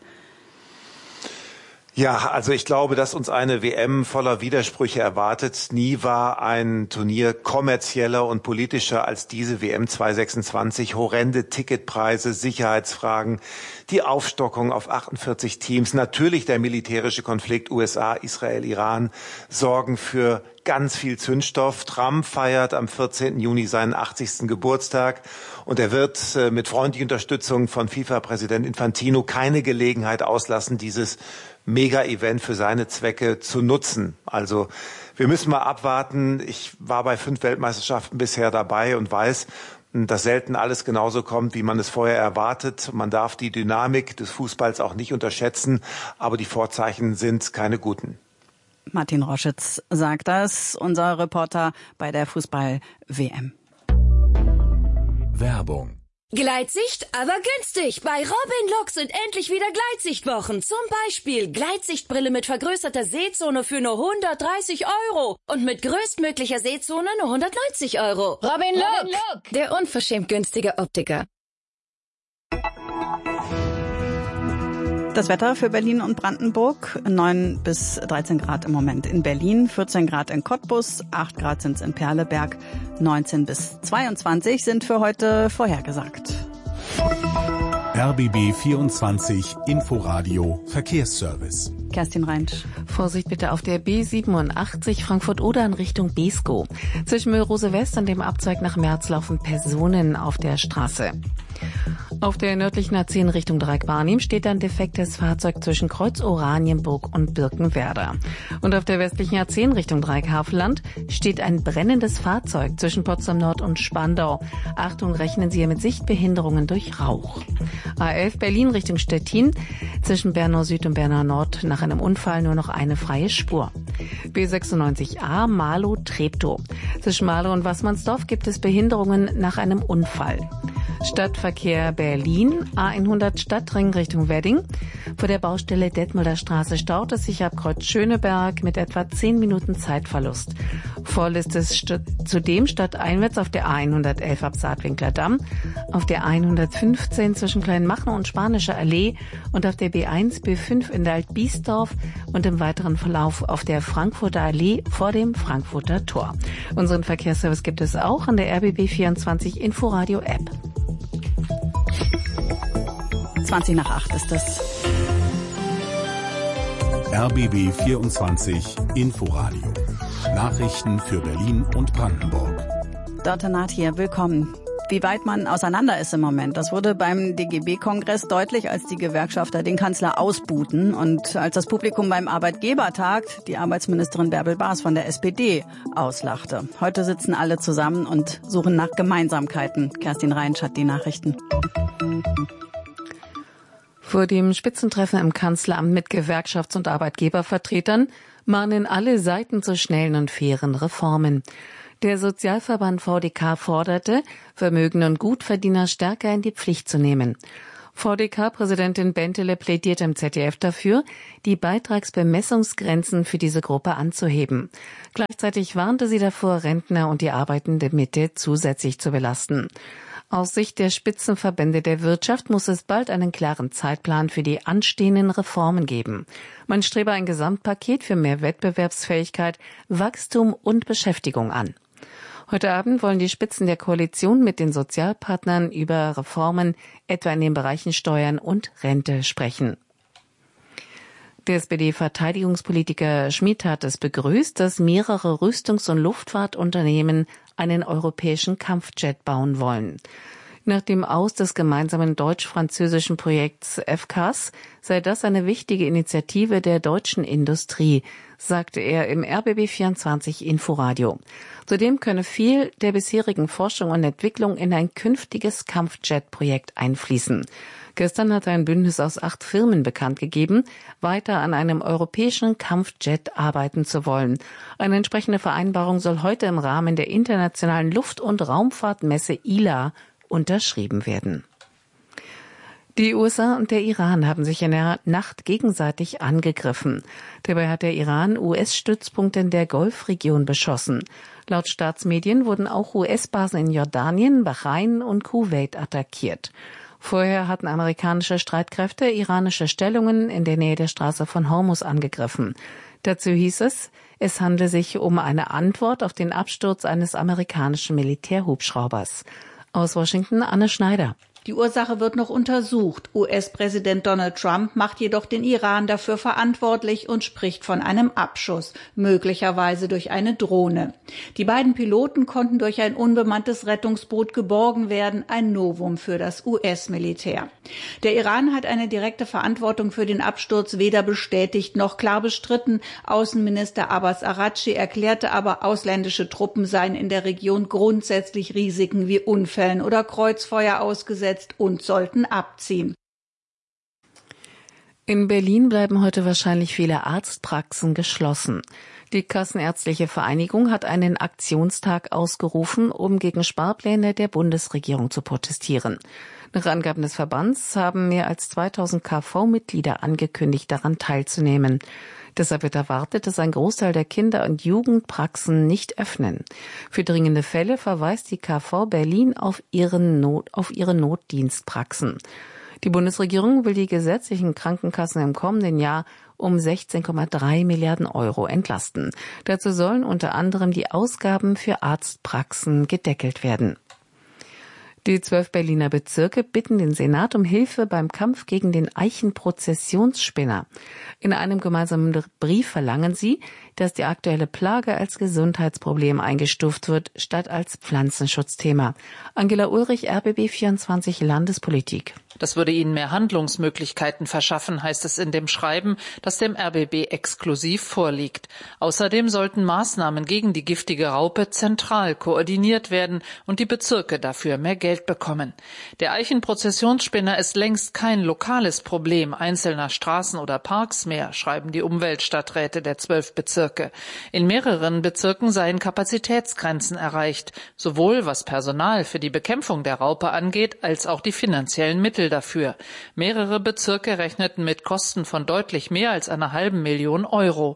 Ja, also ich glaube, dass uns eine W M voller Widersprüche erwartet. Nie war ein Turnier kommerzieller und politischer als diese W M zweitausendsechsundzwanzig. Horrende Ticketpreise, Sicherheitsfragen, die Aufstockung auf achtundvierzig Teams, natürlich der militärische Konflikt U S A, Israel, Iran sorgen für ganz viel Zündstoff. Trump feiert am vierzehnten Juni seinen achtzigsten Geburtstag und er wird äh, mit freundlicher Unterstützung von FIFA-Präsident Infantino keine Gelegenheit auslassen, dieses Mega-Event für seine Zwecke zu nutzen. Also wir müssen mal abwarten. Ich war bei fünf Weltmeisterschaften bisher dabei und weiß, dass selten alles genauso kommt, wie man es vorher erwartet. Man darf die Dynamik des Fußballs auch nicht unterschätzen, aber die Vorzeichen sind keine guten. Martin Roschitz sagt das, unser Reporter bei der Fußball-W M. Werbung. Gleitsicht, aber günstig. Bei Robin Look sind endlich wieder Gleitsichtwochen. Zum Beispiel Gleitsichtbrille mit vergrößerter Sehzone für nur hundertdreißig Euro. Und mit größtmöglicher Sehzone nur hundertneunzig Euro. Robin Look, Robin Look, der unverschämt günstige Optiker. Das Wetter für Berlin und Brandenburg, neun bis dreizehn Grad im Moment in Berlin, vierzehn Grad in Cottbus, acht Grad sind es in Perleberg, neunzehn bis zweiundzwanzig sind für heute vorhergesagt. R B B vierundzwanzig Inforadio Verkehrsservice. Kerstin Reinsch. Vorsicht bitte auf der B siebenundachtzig Frankfurt-Oder in Richtung Beeskow. Zwischen Mühlrose West und dem Abzweig nach Merz laufen Personen auf der Straße. Auf der nördlichen A zehn Richtung Dreieck-Barnim steht ein defektes Fahrzeug zwischen Kreuz Oranienburg und Birkenwerder. Und auf der westlichen A zehn Richtung Dreieck-Havelland steht ein brennendes Fahrzeug zwischen Potsdam Nord und Spandau. Achtung, rechnen Sie hier mit Sichtbehinderungen durch Rauch. A elf Berlin Richtung Stettin, zwischen Bernau Süd und Bernau Nord nach einem Unfall nur noch eine freie Spur. B sechsundneunzig A Marlow-Treptow. Zwischen Marlow und Wassmannsdorf gibt es Behinderungen nach einem Unfall. Stadtverkehr Berlin, A hundert Stadtring Richtung Wedding. Vor der Baustelle Detmolder Straße staut es sich ab Kreuz Schöneberg mit etwa zehn Minuten Zeitverlust. Voll ist es st- zudem stadteinwärts auf der A hundertelf ab Saatwinkler Damm, auf der A hundertfünfzehn zwischen Kleinmachnow und Spanischer Allee und auf der B eins B fünf in der Alt-Biesdorf und im weiteren Verlauf auf der Frankfurter Allee vor dem Frankfurter Tor. Unseren Verkehrsservice gibt es auch an der R B B vierundzwanzig Inforadio App. zwanzig nach acht ist das. R B B vierundzwanzig Inforadio. Nachrichten für Berlin und Brandenburg. Dörte Naht hier, willkommen. Wie weit man auseinander ist im Moment, das wurde beim D G B-Kongress deutlich, als die Gewerkschafter den Kanzler ausbuhten und als das Publikum beim Arbeitgebertag die Arbeitsministerin Bärbel Baas von der S P D auslachte. Heute sitzen alle zusammen und suchen nach Gemeinsamkeiten. Kerstin Reinsch hat die Nachrichten. Vor dem Spitzentreffen im Kanzleramt mit Gewerkschafts- und Arbeitgebervertretern mahnen alle Seiten zu schnellen und fairen Reformen. Der Sozialverband V D K forderte, Vermögen- und Gutverdiener stärker in die Pflicht zu nehmen. V D K-Präsidentin Bentele plädiert im Z D F dafür, die Beitragsbemessungsgrenzen für diese Gruppe anzuheben. Gleichzeitig warnte sie davor, Rentner und die arbeitende Mitte zusätzlich zu belasten. Aus Sicht der Spitzenverbände der Wirtschaft muss es bald einen klaren Zeitplan für die anstehenden Reformen geben. Man strebe ein Gesamtpaket für mehr Wettbewerbsfähigkeit, Wachstum und Beschäftigung an. Heute Abend wollen die Spitzen der Koalition mit den Sozialpartnern über Reformen, etwa in den Bereichen Steuern und Rente, sprechen. Der S P D-Verteidigungspolitiker Schmid hat es begrüßt, dass mehrere Rüstungs- und Luftfahrtunternehmen einen europäischen Kampfjet bauen wollen. Nach dem Aus des gemeinsamen deutsch-französischen Projekts F C A S sei das eine wichtige Initiative der deutschen Industrie, sagte er im R B B vierundzwanzig Inforadio. Zudem könne viel der bisherigen Forschung und Entwicklung in ein künftiges Kampfjet-Projekt einfließen. Gestern hat ein Bündnis aus acht Firmen bekannt gegeben, weiter an einem europäischen Kampfjet arbeiten zu wollen. Eine entsprechende Vereinbarung soll heute im Rahmen der internationalen Luft- und Raumfahrtmesse I L A unterschrieben werden. Die U S A und der Iran haben sich in der Nacht gegenseitig angegriffen. Dabei hat der Iran U S-Stützpunkte in der Golfregion beschossen. Laut Staatsmedien wurden auch U S-Basen in Jordanien, Bahrain und Kuwait attackiert. Vorher hatten amerikanische Streitkräfte iranische Stellungen in der Nähe der Straße von Hormuz angegriffen. Dazu hieß es, es handle sich um eine Antwort auf den Absturz eines amerikanischen Militärhubschraubers. Aus Washington, Anne Schneider. Die Ursache wird noch untersucht. U S-Präsident Donald Trump macht jedoch den Iran dafür verantwortlich und spricht von einem Abschuss, möglicherweise durch eine Drohne. Die beiden Piloten konnten durch ein unbemanntes Rettungsboot geborgen werden, ein Novum für das U S-Militär. Der Iran hat eine direkte Verantwortung für den Absturz weder bestätigt noch klar bestritten. Außenminister Abbas Araghchi erklärte aber, ausländische Truppen seien in der Region grundsätzlich Risiken wie Unfällen oder Kreuzfeuer ausgesetzt und sollten abziehen. In Berlin bleiben heute wahrscheinlich viele Arztpraxen geschlossen. Die Kassenärztliche Vereinigung hat einen Aktionstag ausgerufen, um gegen Sparpläne der Bundesregierung zu protestieren. Nach Angaben des Verbands haben mehr als zweitausend K V-Mitglieder angekündigt, daran teilzunehmen. Deshalb wird erwartet, dass ein Großteil der Kinder- und Jugendpraxen nicht öffnen. Für dringende Fälle verweist die K V Berlin auf, ihren Not, auf ihre Notdienstpraxen. Die Bundesregierung will die gesetzlichen Krankenkassen im kommenden Jahr um sechzehn Komma drei Milliarden Euro entlasten. Dazu sollen unter anderem die Ausgaben für Arztpraxen gedeckelt werden. Die zwölf Berliner Bezirke bitten den Senat um Hilfe beim Kampf gegen den Eichenprozessionsspinner. In einem gemeinsamen Brief verlangen sie, dass die aktuelle Plage als Gesundheitsproblem eingestuft wird, statt als Pflanzenschutzthema. Angela Ulrich, R B B vierundzwanzig Landespolitik. Das würde ihnen mehr Handlungsmöglichkeiten verschaffen, heißt es in dem Schreiben, das dem R B B exklusiv vorliegt. Außerdem sollten Maßnahmen gegen die giftige Raupe zentral koordiniert werden und die Bezirke dafür mehr Geld Geld bekommen. Der Eichenprozessionsspinner ist längst kein lokales Problem einzelner Straßen oder Parks mehr, schreiben die Umweltstadträte der zwölf Bezirke. In mehreren Bezirken seien Kapazitätsgrenzen erreicht, sowohl was Personal für die Bekämpfung der Raupe angeht, als auch die finanziellen Mittel dafür. Mehrere Bezirke rechneten mit Kosten von deutlich mehr als einer halben Million Euro.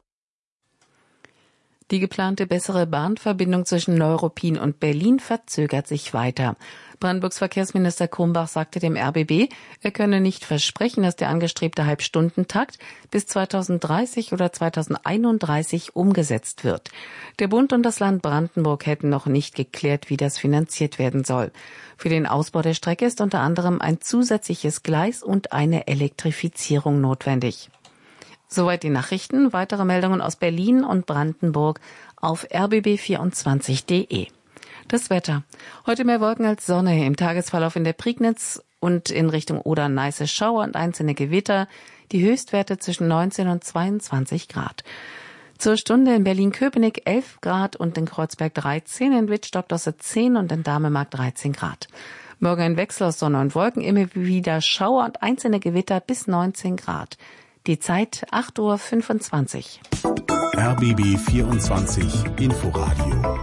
Die geplante bessere Bahnverbindung zwischen Neuruppin und Berlin verzögert sich weiter. Brandenburgs Verkehrsminister Krumbach sagte dem R B B, er könne nicht versprechen, dass der angestrebte Halbstundentakt bis zweitausenddreißig oder zweitausendeinunddreißig umgesetzt wird. Der Bund und das Land Brandenburg hätten noch nicht geklärt, wie das finanziert werden soll. Für den Ausbau der Strecke ist unter anderem ein zusätzliches Gleis und eine Elektrifizierung notwendig. Soweit die Nachrichten. Weitere Meldungen aus Berlin und Brandenburg auf r b b vierundzwanzig punkt d e. Das Wetter. Heute mehr Wolken als Sonne. Im Tagesverlauf in der Prignitz und in Richtung Oder Neiße Schauer und einzelne Gewitter. Die Höchstwerte zwischen neunzehn und zweiundzwanzig Grad. Zur Stunde in Berlin-Köpenick elf Grad und in Kreuzberg dreizehn, in Wittstock-Dosse zehn und in Damemark dreizehn Grad. Morgen ein Wechsel aus Sonne und Wolken, immer wieder Schauer und einzelne Gewitter bis neunzehn Grad. Die Zeit acht Uhr fünfundzwanzig. R B B vierundzwanzig Inforadio.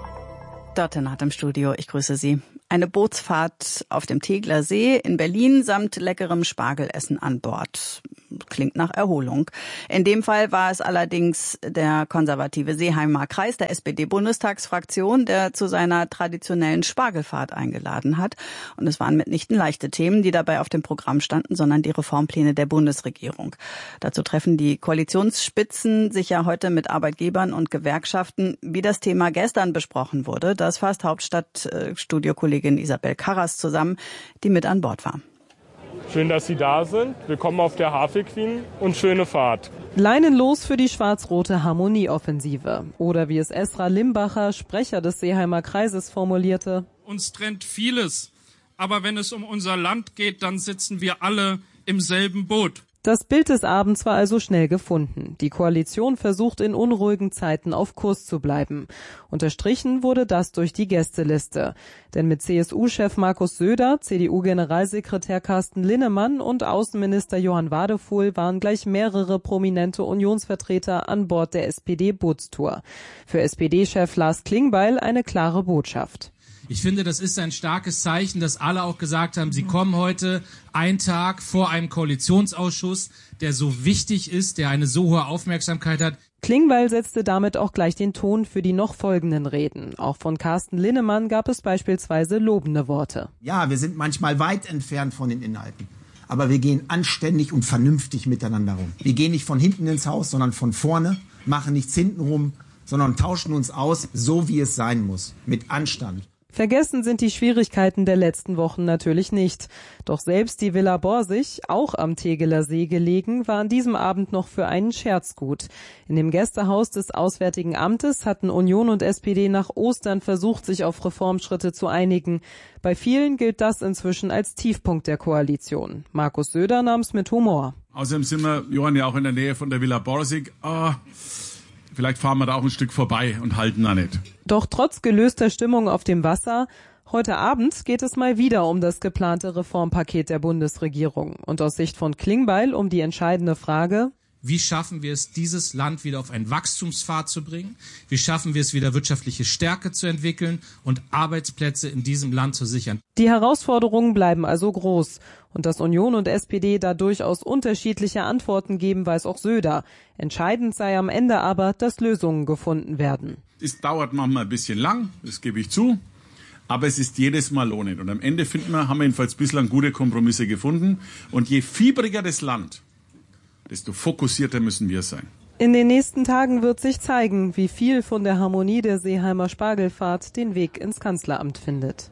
Dörte Naht im Studio, ich grüße Sie. Eine Bootsfahrt auf dem Tegler See in Berlin samt leckerem Spargelessen an Bord. Klingt nach Erholung. In dem Fall war es allerdings der konservative Seeheimer Kreis der S P D-Bundestagsfraktion, der zu seiner traditionellen Spargelfahrt eingeladen hat. Und es waren mitnichten leichte Themen, die dabei auf dem Programm standen, sondern die Reformpläne der Bundesregierung. Dazu treffen die Koalitionsspitzen sich ja heute mit Arbeitgebern und Gewerkschaften. Wie das Thema gestern besprochen wurde, das fasst Hauptstadt-Studiokollegin Isabel Karras zusammen, die mit an Bord war. Schön, dass Sie da sind. Willkommen auf der Havel Queen und schöne Fahrt. Leinenlos für die schwarz-rote Harmonieoffensive. Oder wie es Esra Limbacher, Sprecher des Seeheimer Kreises, formulierte: Uns trennt vieles, aber wenn es um unser Land geht, dann sitzen wir alle im selben Boot. Das Bild des Abends war also schnell gefunden. Die Koalition versucht in unruhigen Zeiten auf Kurs zu bleiben. Unterstrichen wurde das durch die Gästeliste. Denn mit C S U-Chef Markus Söder, C D U-Generalsekretär Carsten Linnemann und Außenminister Johann Wadefuhl waren gleich mehrere prominente Unionsvertreter an Bord der S P D-Bootstour. Für S P D-Chef Lars Klingbeil eine klare Botschaft. Ich finde, das ist ein starkes Zeichen, dass alle auch gesagt haben, sie kommen heute einen Tag vor einem Koalitionsausschuss, der so wichtig ist, der eine so hohe Aufmerksamkeit hat. Klingbeil setzte damit auch gleich den Ton für die noch folgenden Reden. Auch von Carsten Linnemann gab es beispielsweise lobende Worte. Ja, wir sind manchmal weit entfernt von den Inhalten. Aber wir gehen anständig und vernünftig miteinander rum. Wir gehen nicht von hinten ins Haus, sondern von vorne, machen nichts hintenrum, sondern tauschen uns aus, so wie es sein muss, mit Anstand. Vergessen sind die Schwierigkeiten der letzten Wochen natürlich nicht. Doch selbst die Villa Borsig, auch am Tegeler See gelegen, war an diesem Abend noch für einen Scherz gut. In dem Gästehaus des Auswärtigen Amtes hatten Union und S P D nach Ostern versucht, sich auf Reformschritte zu einigen. Bei vielen gilt das inzwischen als Tiefpunkt der Koalition. Markus Söder nahm es mit Humor. Außerdem sind wir, Johann, ja auch in der Nähe von der Villa Borsig. Ah, vielleicht fahren wir da auch ein Stück vorbei und halten da nicht. Doch trotz gelöster Stimmung auf dem Wasser, heute Abend geht es mal wieder um das geplante Reformpaket der Bundesregierung. Und aus Sicht von Klingbeil um die entscheidende Frage: Wie schaffen wir es, dieses Land wieder auf einen Wachstumspfad zu bringen? Wie schaffen wir es, wieder wirtschaftliche Stärke zu entwickeln und Arbeitsplätze in diesem Land zu sichern? Die Herausforderungen bleiben also groß. Und dass Union und S P D da durchaus unterschiedliche Antworten geben, weiß auch Söder. Entscheidend sei am Ende aber, dass Lösungen gefunden werden. Es dauert manchmal ein bisschen lang, das gebe ich zu. Aber es ist jedes Mal lohnend. Und am Ende finden wir, haben wir jedenfalls bislang gute Kompromisse gefunden. Und je fiebriger das Land, desto fokussierter müssen wir sein. In den nächsten Tagen wird sich zeigen, wie viel von der Harmonie der Seeheimer Spargelfahrt den Weg ins Kanzleramt findet.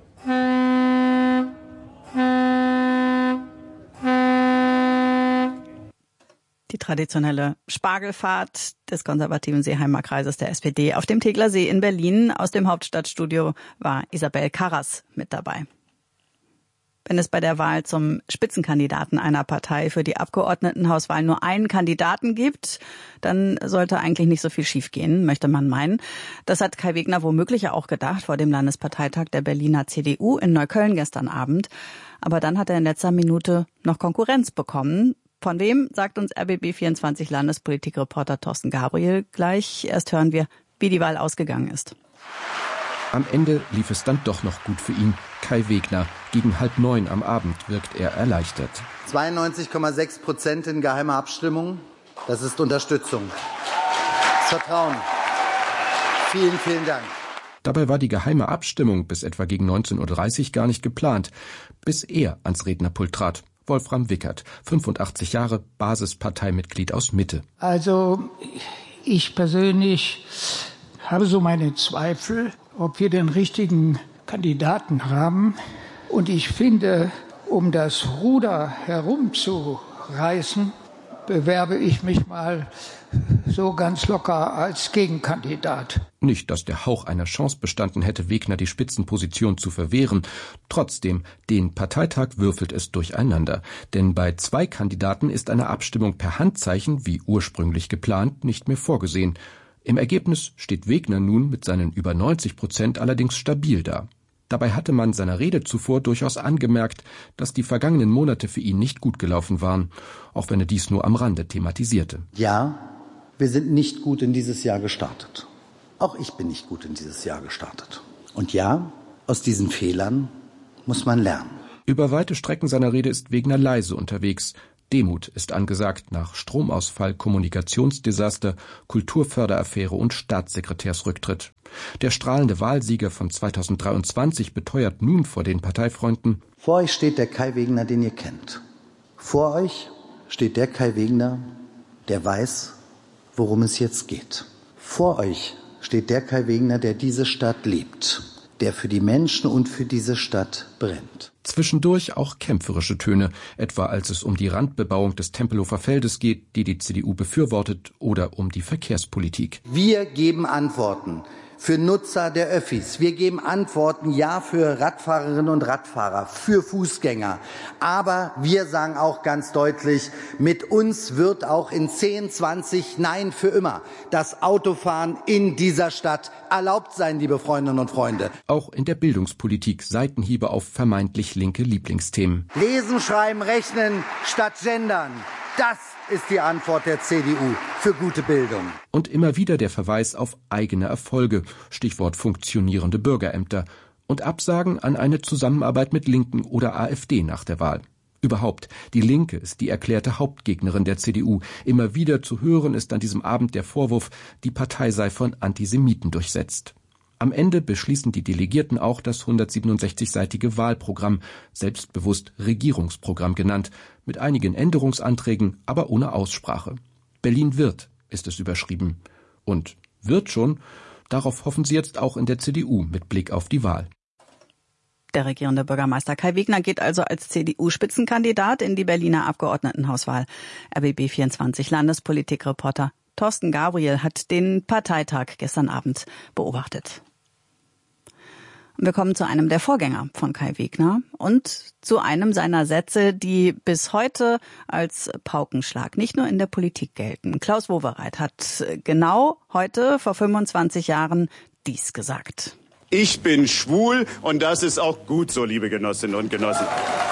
Die traditionelle Spargelfahrt des konservativen Seeheimer Kreises der S P D auf dem Tegler See in Berlin. Aus dem Hauptstadtstudio war Isabel Karras mit dabei. Wenn es bei der Wahl zum Spitzenkandidaten einer Partei für die Abgeordnetenhauswahl nur einen Kandidaten gibt, dann sollte eigentlich nicht so viel schiefgehen, möchte man meinen. Das hat Kai Wegner womöglich ja auch gedacht vor dem Landesparteitag der Berliner C D U in Neukölln gestern Abend. Aber dann hat er in letzter Minute noch Konkurrenz bekommen. Von wem, sagt uns R B B vierundzwanzig Landespolitikreporter Thorsten Gabriel gleich. Erst hören wir, wie die Wahl ausgegangen ist. Am Ende lief es dann doch noch gut für ihn. Kai Wegner. Gegen halb neun am Abend wirkt er erleichtert. zweiundneunzig Komma sechs Prozent in geheimer Abstimmung. Das ist Unterstützung. Das Vertrauen. Vielen, vielen Dank. Dabei war die geheime Abstimmung bis etwa gegen neunzehn Uhr dreißig gar nicht geplant, bis er ans Rednerpult trat. Wolfram Wickert, fünfundachtzig Jahre, Basisparteimitglied aus Mitte. Also ich persönlich habe so meine Zweifel, ob wir den richtigen Kandidaten haben. Und ich finde, um das Ruder herumzureißen, bewerbe ich mich mal so ganz locker als Gegenkandidat. Nicht, dass der Hauch einer Chance bestanden hätte, Wegner die Spitzenposition zu verwehren. Trotzdem, den Parteitag würfelt es durcheinander. Denn bei zwei Kandidaten ist eine Abstimmung per Handzeichen, wie ursprünglich geplant, nicht mehr vorgesehen. Im Ergebnis steht Wegner nun mit seinen über neunzig Prozent allerdings stabil da. Dabei hatte man seiner Rede zuvor durchaus angemerkt, dass die vergangenen Monate für ihn nicht gut gelaufen waren, auch wenn er dies nur am Rande thematisierte. Ja, wir sind nicht gut in dieses Jahr gestartet. Auch ich bin nicht gut in dieses Jahr gestartet. Und ja, aus diesen Fehlern muss man lernen. Über weite Strecken seiner Rede ist Wegner leise unterwegs. Demut ist angesagt nach Stromausfall, Kommunikationsdesaster, Kulturförderaffäre und Staatssekretärsrücktritt. Der strahlende Wahlsieger von zweitausenddreiundzwanzig beteuert nun vor den Parteifreunden: Vor euch steht der Kai Wegner, den ihr kennt. Vor euch steht der Kai Wegner, der weiß, worum es jetzt geht. Vor euch steht der Kai Wegner, der diese Stadt liebt, der für die Menschen und für diese Stadt brennt. Zwischendurch auch kämpferische Töne, etwa als es um die Randbebauung des Tempelhofer Feldes geht, die die C D U befürwortet, oder um die Verkehrspolitik. Wir geben Antworten für Nutzer der Öffis. Wir geben Antworten, ja, für Radfahrerinnen und Radfahrer, für Fußgänger. Aber wir sagen auch ganz deutlich, mit uns wird auch in zehn, zwanzig, nein, für immer das Autofahren in dieser Stadt erlaubt sein, liebe Freundinnen und Freunde. Auch in der Bildungspolitik Seitenhiebe auf vermeintlich linke Lieblingsthemen. Lesen, schreiben, rechnen statt gendern. Das ist die Antwort der C D U für gute Bildung. Und immer wieder der Verweis auf eigene Erfolge, Stichwort funktionierende Bürgerämter, und Absagen an eine Zusammenarbeit mit Linken oder AfD nach der Wahl. Überhaupt, die Linke ist die erklärte Hauptgegnerin der C D U. Immer wieder zu hören ist an diesem Abend der Vorwurf, die Partei sei von Antisemiten durchsetzt. Am Ende beschließen die Delegierten auch das hundertsiebenundsechzigseitige Wahlprogramm, selbstbewusst Regierungsprogramm genannt, mit einigen Änderungsanträgen, aber ohne Aussprache. Berlin wird, ist es überschrieben. Und wird schon, darauf hoffen sie jetzt auch in der C D U mit Blick auf die Wahl. Der regierende Bürgermeister Kai Wegner geht also als C D U-Spitzenkandidat in die Berliner Abgeordnetenhauswahl. R B B vierundzwanzig Landespolitikreporter Thorsten Gabriel hat den Parteitag gestern Abend beobachtet. Wir kommen zu einem der Vorgänger von Kai Wegner und zu einem seiner Sätze, die bis heute als Paukenschlag nicht nur in der Politik gelten. Klaus Wowereit hat genau heute vor fünfundzwanzig Jahren dies gesagt. Ich bin schwul und das ist auch gut so, liebe Genossinnen und Genossen.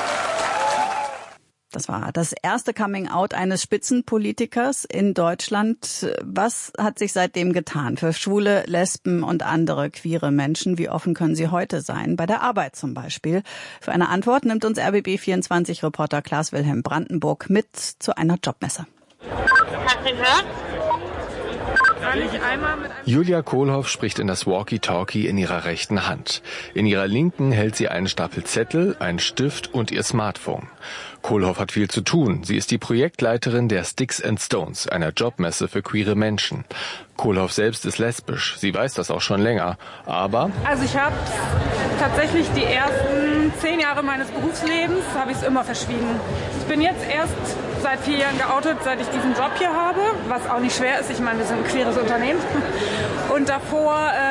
Das war das erste Coming-out eines Spitzenpolitikers in Deutschland. Was hat sich seitdem getan für Schwule, Lesben und andere queere Menschen? Wie offen können sie heute sein? Bei der Arbeit zum Beispiel. Für eine Antwort nimmt uns R B B vierundzwanzig-Reporter Klaas-Wilhelm Brandenburg mit zu einer Jobmesse. Julia Kohlhoff spricht in das Walkie-Talkie in ihrer rechten Hand. In ihrer linken hält sie einen Stapel Zettel, einen Stift und ihr Smartphone. Kohlhoff hat viel zu tun. Sie ist die Projektleiterin der Sticks and Stones, einer Jobmesse für queere Menschen. Kohlhoff selbst ist lesbisch. Sie weiß das auch schon länger. Aber... Also ich habe tatsächlich die ersten zehn Jahre meines Berufslebens habe ich es immer verschwiegen. Ich bin jetzt erst seit vier Jahren geoutet, seit ich diesen Job hier habe, was auch nicht schwer ist. Ich meine, wir sind ein queeres Unternehmen. Und davor ähm,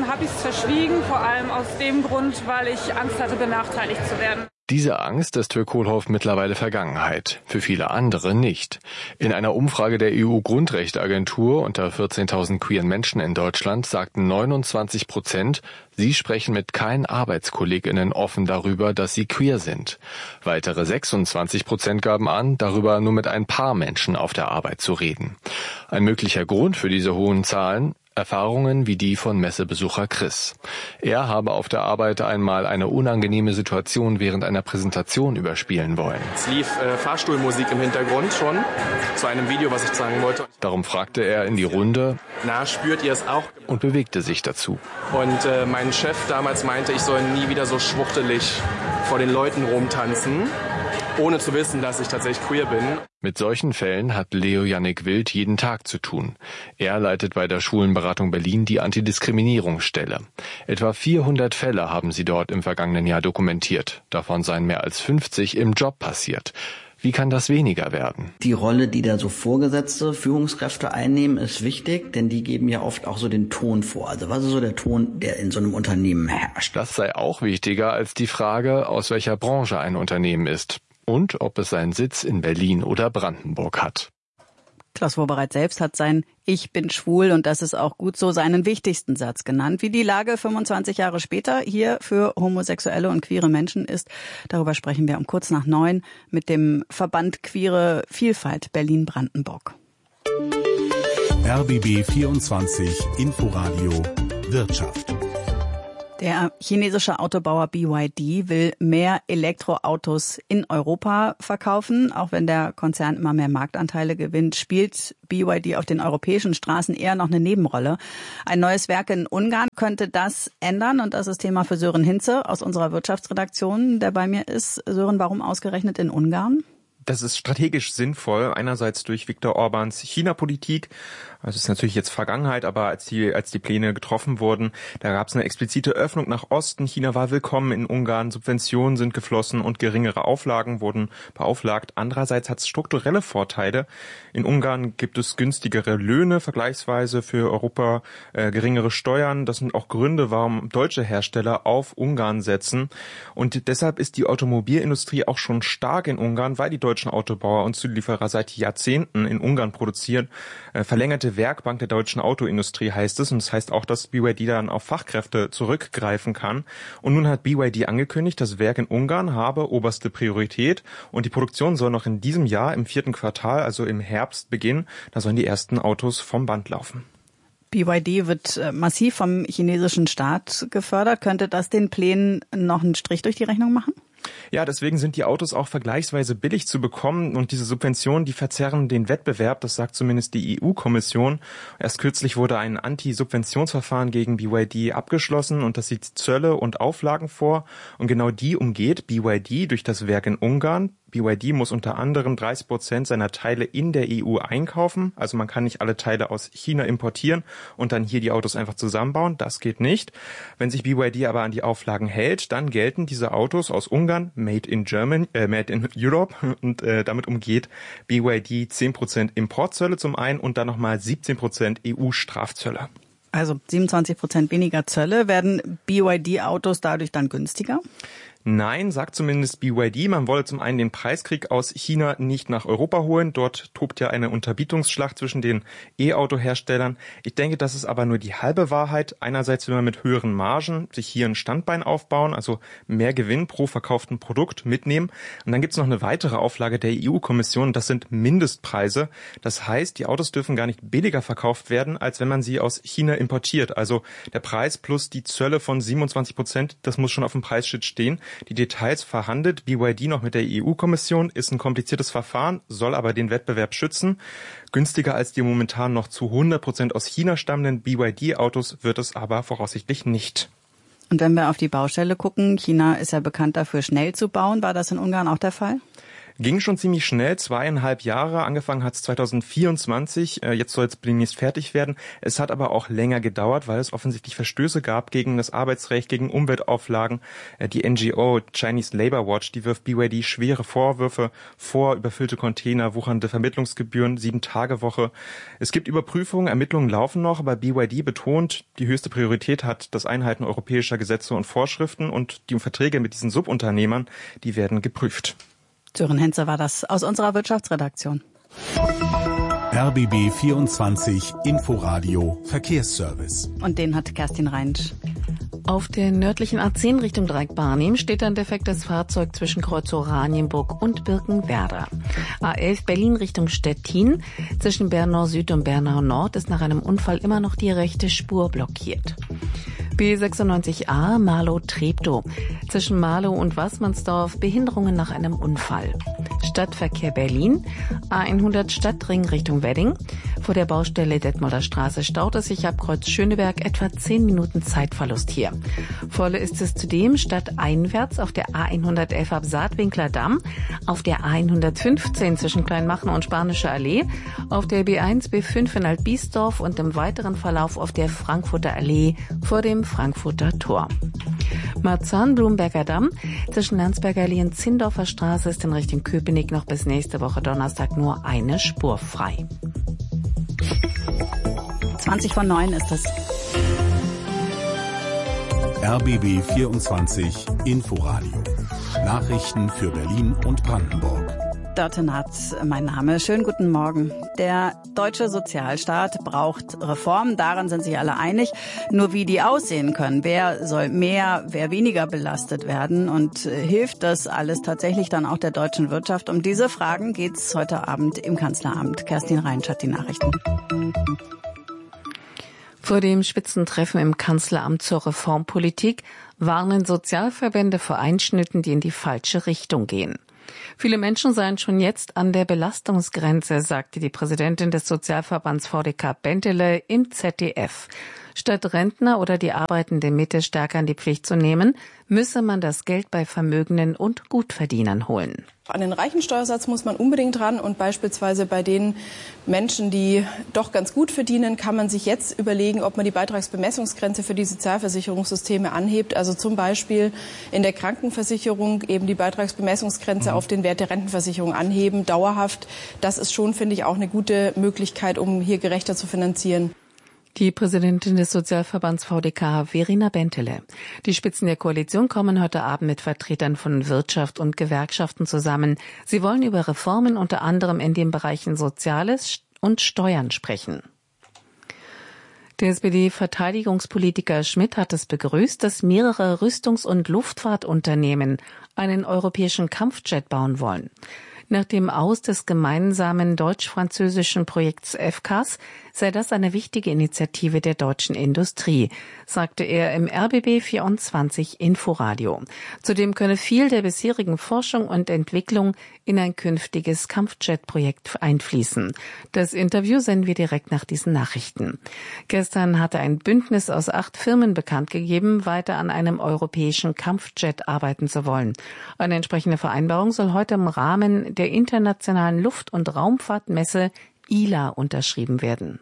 habe ich es verschwiegen, vor allem aus dem Grund, weil ich Angst hatte, benachteiligt zu werden. Diese Angst ist für Kohlhoff mittlerweile Vergangenheit, für viele andere nicht. In einer Umfrage der E U-Grundrechteagentur unter vierzehntausend queeren Menschen in Deutschland sagten neunundzwanzig Prozent, sie sprechen mit keinen ArbeitskollegInnen offen darüber, dass sie queer sind. Weitere sechsundzwanzig Prozent gaben an, darüber nur mit ein paar Menschen auf der Arbeit zu reden. Ein möglicher Grund für diese hohen Zahlen: Erfahrungen wie die von Messebesucher Chris. Er habe auf der Arbeit einmal eine unangenehme Situation während einer Präsentation überspielen wollen. Es lief äh, Fahrstuhlmusik im Hintergrund schon, zu einem Video, was ich zeigen wollte. Darum fragte er in die Runde, na, spürt ihr es auch? Und bewegte sich dazu. Und äh, mein Chef damals meinte, ich soll nie wieder so schwuchtelig vor den Leuten rumtanzen, ohne zu wissen, dass ich tatsächlich queer bin. Mit solchen Fällen hat Leo Jannik Wild jeden Tag zu tun. Er leitet bei der Schwulenberatung Berlin die Antidiskriminierungsstelle. Etwa vierhundert Fälle haben sie dort im vergangenen Jahr dokumentiert. Davon seien mehr als fünfzig im Job passiert. Wie kann das weniger werden? Die Rolle, die da so Vorgesetzte, Führungskräfte einnehmen, ist wichtig, denn die geben ja oft auch so den Ton vor. Also was ist so der Ton, der in so einem Unternehmen herrscht? Das sei auch wichtiger als die Frage, aus welcher Branche ein Unternehmen ist und ob es seinen Sitz in Berlin oder Brandenburg hat. Klaus Wowereit selbst hat sein Ich bin schwul und das ist auch gut so seinen wichtigsten Satz genannt. Wie die Lage fünfundzwanzig Jahre später hier für homosexuelle und queere Menschen ist, darüber sprechen wir um kurz nach neun mit dem Verband Queere Vielfalt Berlin-Brandenburg. R B B vierundzwanzig Inforadio Wirtschaft. Der chinesische Autobauer B Y D will mehr Elektroautos in Europa verkaufen. Auch wenn der Konzern immer mehr Marktanteile gewinnt, spielt B Y D auf den europäischen Straßen eher noch eine Nebenrolle. Ein neues Werk in Ungarn könnte das ändern und das ist Thema für Sören Hinze aus unserer Wirtschaftsredaktion, der bei mir ist. Sören, warum ausgerechnet in Ungarn? Das ist strategisch sinnvoll, einerseits durch Viktor Orbáns China-Politik. Also es ist natürlich jetzt Vergangenheit, aber als die, als die Pläne getroffen wurden, da gab es eine explizite Öffnung nach Osten. China war willkommen in Ungarn, Subventionen sind geflossen und geringere Auflagen wurden beauflagt. Andererseits hat es strukturelle Vorteile. In Ungarn gibt es günstigere Löhne vergleichsweise für Europa, äh, geringere Steuern. Das sind auch Gründe, warum deutsche Hersteller auf Ungarn setzen. Und deshalb ist die Automobilindustrie auch schon stark in Ungarn, weil die deutschen Autobauer und Zulieferer seit Jahrzehnten in Ungarn produzieren. Äh, verlängerte Werkbank der deutschen Autoindustrie heißt es. Und das heißt auch, dass B Y D dann auf Fachkräfte zurückgreifen kann. Und nun hat B Y D angekündigt, das Werk in Ungarn habe oberste Priorität. Und die Produktion soll noch in diesem Jahr im vierten Quartal, also im Herbst, beginnen. Da sollen die ersten Autos vom Band laufen. B Y D wird massiv vom chinesischen Staat gefördert. Könnte das den Plänen noch einen Strich durch die Rechnung machen? Ja, deswegen sind die Autos auch vergleichsweise billig zu bekommen und diese Subventionen, die verzerren den Wettbewerb, das sagt zumindest die E U-Kommission. Erst kürzlich wurde ein Anti-Subventionsverfahren gegen B Y D abgeschlossen und das sieht Zölle und Auflagen vor und genau die umgeht B Y D durch das Werk in Ungarn. B Y D muss unter anderem dreißig Prozent seiner Teile in der E U einkaufen. Also man kann nicht alle Teile aus China importieren und dann hier die Autos einfach zusammenbauen. Das geht nicht. Wenn sich B Y D aber an die Auflagen hält, dann gelten diese Autos aus Ungarn made in Germany, äh, made in Europe und äh, damit umgeht B Y D zehn Prozent Importzölle zum einen und dann nochmal siebzehn Prozent E U-Strafzölle. Also siebenundzwanzig Prozent weniger Zölle. Werden B Y D-Autos dadurch dann günstiger? Nein, sagt zumindest B Y D. Man wolle zum einen den Preiskrieg aus China nicht nach Europa holen. Dort tobt ja eine Unterbietungsschlacht zwischen den E-Auto-Herstellern. Ich denke, das ist aber nur die halbe Wahrheit. Einerseits will man mit höheren Margen sich hier ein Standbein aufbauen, also mehr Gewinn pro verkauften Produkt mitnehmen. Und dann gibt es noch eine weitere Auflage der E U-Kommission. Das sind Mindestpreise. Das heißt, die Autos dürfen gar nicht billiger verkauft werden, als wenn man sie aus China importiert. Also der Preis plus die Zölle von siebenundzwanzig Prozent, das muss schon auf dem Preisschild stehen. Die Details verhandelt B Y D noch mit der E U-Kommission, ist ein kompliziertes Verfahren, soll aber den Wettbewerb schützen. Günstiger als die momentan noch zu hundert Prozent aus China stammenden B Y D-Autos wird es aber voraussichtlich nicht. Und wenn wir auf die Baustelle gucken, China ist ja bekannt dafür, schnell zu bauen. War das in Ungarn auch der Fall? Ging schon ziemlich schnell, zweieinhalb Jahre. Angefangen hat es zweitausendvierundzwanzig. Jetzt soll es demnächst fertig werden. Es hat aber auch länger gedauert, weil es offensichtlich Verstöße gab gegen das Arbeitsrecht, gegen Umweltauflagen. Die N G O Chinese Labour Watch, die wirft B Y D schwere Vorwürfe vor, überfüllte Container, wuchernde Vermittlungsgebühren, Sieben-Tage-Woche. Es gibt Überprüfungen, Ermittlungen laufen noch, aber B Y D betont, die höchste Priorität hat das Einhalten europäischer Gesetze und Vorschriften und die Verträge mit diesen Subunternehmern, die werden geprüft. Sören Henze war das aus unserer Wirtschaftsredaktion. R B B vierundzwanzig Inforadio Verkehrsservice. Und den hat Kerstin Reinsch. Auf der nördlichen A zehn Richtung Dreieck-Barnim steht ein defektes Fahrzeug zwischen Kreuz Oranienburg und Birkenwerder. A elf Berlin Richtung Stettin. Zwischen Bernau Süd und Bernau Nord ist nach einem Unfall immer noch die rechte Spur blockiert. B sechsundneunzig A Marlow-Treptow. Zwischen Marlow und Waßmannsdorf Behinderungen nach einem Unfall. Stadtverkehr Berlin. A hundert Stadtring Richtung Wedding. Vor der Baustelle Detmolder Straße staut es sich ab Kreuz Schöneberg etwa zehn Minuten Zeitverlust hier. Volle ist es zudem stadteinwärts auf der A hundertelf ab Saatwinkler Damm, auf der A hundertfünfzehn zwischen Kleinmachnow und Spanische Allee, auf der B eins B fünf in Altbiesdorf und im weiteren Verlauf auf der Frankfurter Allee vor dem Frankfurter Tor. Marzahn-Blumberger Damm zwischen Landsberger Allee und Zindorfer Straße ist in Richtung Köpenick noch bis nächste Woche Donnerstag nur eine Spur frei. zwanzig vor neun ist es. R B B vierundzwanzig Inforadio. Nachrichten für Berlin und Brandenburg. Dörte Naatz, mein Name. Schönen guten Morgen. Der deutsche Sozialstaat braucht Reformen, daran sind sich alle einig. Nur wie die aussehen können, wer soll mehr, wer weniger belastet werden und äh, hilft das alles tatsächlich dann auch der deutschen Wirtschaft? Um diese Fragen geht's heute Abend im Kanzleramt. Kerstin Reinsch hat die Nachrichten. Vor dem Spitzentreffen im Kanzleramt zur Reformpolitik warnen Sozialverbände vor Einschnitten, die in die falsche Richtung gehen. Viele Menschen seien schon jetzt an der Belastungsgrenze, sagte die Präsidentin des Sozialverbands V D K Bentele im Z D F. Statt Rentner oder die arbeitende Mitte stärker in die Pflicht zu nehmen, müsse man das Geld bei Vermögenden und Gutverdienern holen. An den reichen Steuersatz muss man unbedingt ran und beispielsweise bei den Menschen, die doch ganz gut verdienen, kann man sich jetzt überlegen, ob man die Beitragsbemessungsgrenze für die Sozialversicherungssysteme anhebt. Also zum Beispiel in der Krankenversicherung eben die Beitragsbemessungsgrenze mhm. auf den Wert der Rentenversicherung anheben, dauerhaft. Das ist schon, finde ich, auch eine gute Möglichkeit, um hier gerechter zu finanzieren. Die Präsidentin des Sozialverbands V D K, Verena Bentele. Die Spitzen der Koalition kommen heute Abend mit Vertretern von Wirtschaft und Gewerkschaften zusammen. Sie wollen über Reformen unter anderem in den Bereichen Soziales und Steuern sprechen. Der S P D-Verteidigungspolitiker Schmidt hat es begrüßt, dass mehrere Rüstungs- und Luftfahrtunternehmen einen europäischen Kampfjet bauen wollen. Nach dem Aus des gemeinsamen deutsch-französischen Projekts F C A S sei das eine wichtige Initiative der deutschen Industrie, sagte er im R B B vierundzwanzig Inforadio. Zudem könne viel der bisherigen Forschung und Entwicklung in ein künftiges Kampfjet-Projekt einfließen. Das Interview senden wir direkt nach diesen Nachrichten. Gestern hatte ein Bündnis aus acht Firmen bekannt gegeben, weiter an einem europäischen Kampfjet arbeiten zu wollen. Eine entsprechende Vereinbarung soll heute im Rahmen der internationalen Luft- und Raumfahrtmesse I L A unterschrieben werden.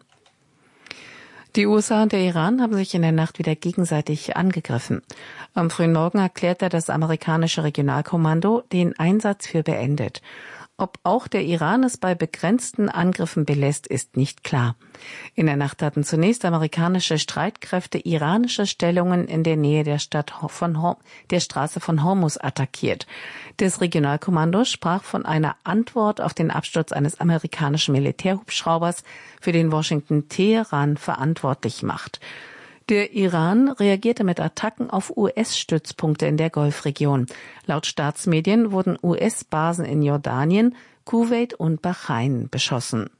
Die U S A und der Iran haben sich in der Nacht wieder gegenseitig angegriffen. Am frühen Morgen erklärte das amerikanische Regionalkommando den Einsatz für beendet. Ob auch der Iran es bei begrenzten Angriffen belässt, ist nicht klar. In der Nacht hatten zunächst amerikanische Streitkräfte iranische Stellungen in der Nähe der Stadt von Hor- der Straße von Hormuz attackiert. Das Regionalkommando sprach von einer Antwort auf den Absturz eines amerikanischen Militärhubschraubers, für den Washington Teheran verantwortlich macht. Der Iran reagierte mit Attacken auf U S-Stützpunkte in der Golfregion. Laut Staatsmedien wurden U S-Basen in Jordanien, Kuwait und Bahrain beschossen.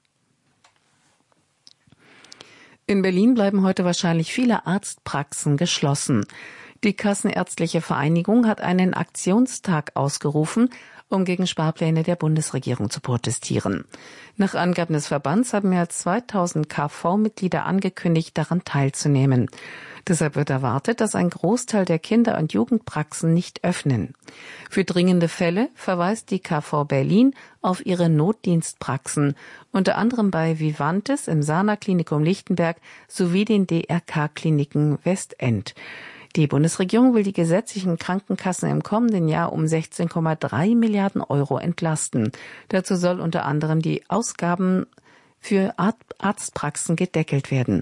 In Berlin bleiben heute wahrscheinlich viele Arztpraxen geschlossen. Die Kassenärztliche Vereinigung hat einen Aktionstag ausgerufen, um gegen Sparpläne der Bundesregierung zu protestieren. Nach Angaben des Verbands haben mehr als zweitausend K V-Mitglieder angekündigt, daran teilzunehmen. Deshalb wird erwartet, dass ein Großteil der Kinder- und Jugendpraxen nicht öffnen. Für dringende Fälle verweist die K V Berlin auf ihre Notdienstpraxen, unter anderem bei Vivantes im Sana-Klinikum Lichtenberg sowie den D R K-Kliniken Westend. Die Bundesregierung will die gesetzlichen Krankenkassen im kommenden Jahr um sechzehn Komma drei Milliarden Euro entlasten. Dazu soll unter anderem die Ausgaben für Arztpraxen gedeckelt werden.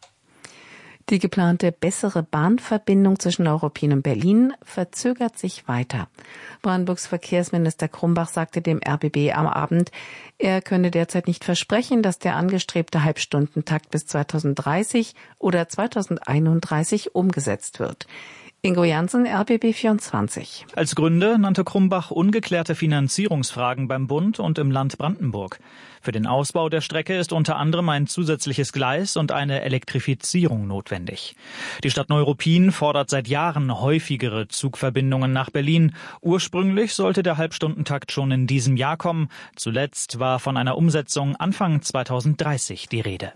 Die geplante bessere Bahnverbindung zwischen Neuruppin und Berlin verzögert sich weiter. Brandenburgs Verkehrsminister Krumbach sagte dem R B B am Abend, er könne derzeit nicht versprechen, dass der angestrebte Halbstundentakt bis zweitausenddreißig oder zweitausendeinunddreißig umgesetzt wird. Ingo Jansen, R B B vierundzwanzig. Als Gründe nannte Krumbach ungeklärte Finanzierungsfragen beim Bund und im Land Brandenburg. Für den Ausbau der Strecke ist unter anderem ein zusätzliches Gleis und eine Elektrifizierung notwendig. Die Stadt Neuruppin fordert seit Jahren häufigere Zugverbindungen nach Berlin. Ursprünglich sollte der Halbstundentakt schon in diesem Jahr kommen. Zuletzt war von einer Umsetzung Anfang zweitausenddreißig die Rede.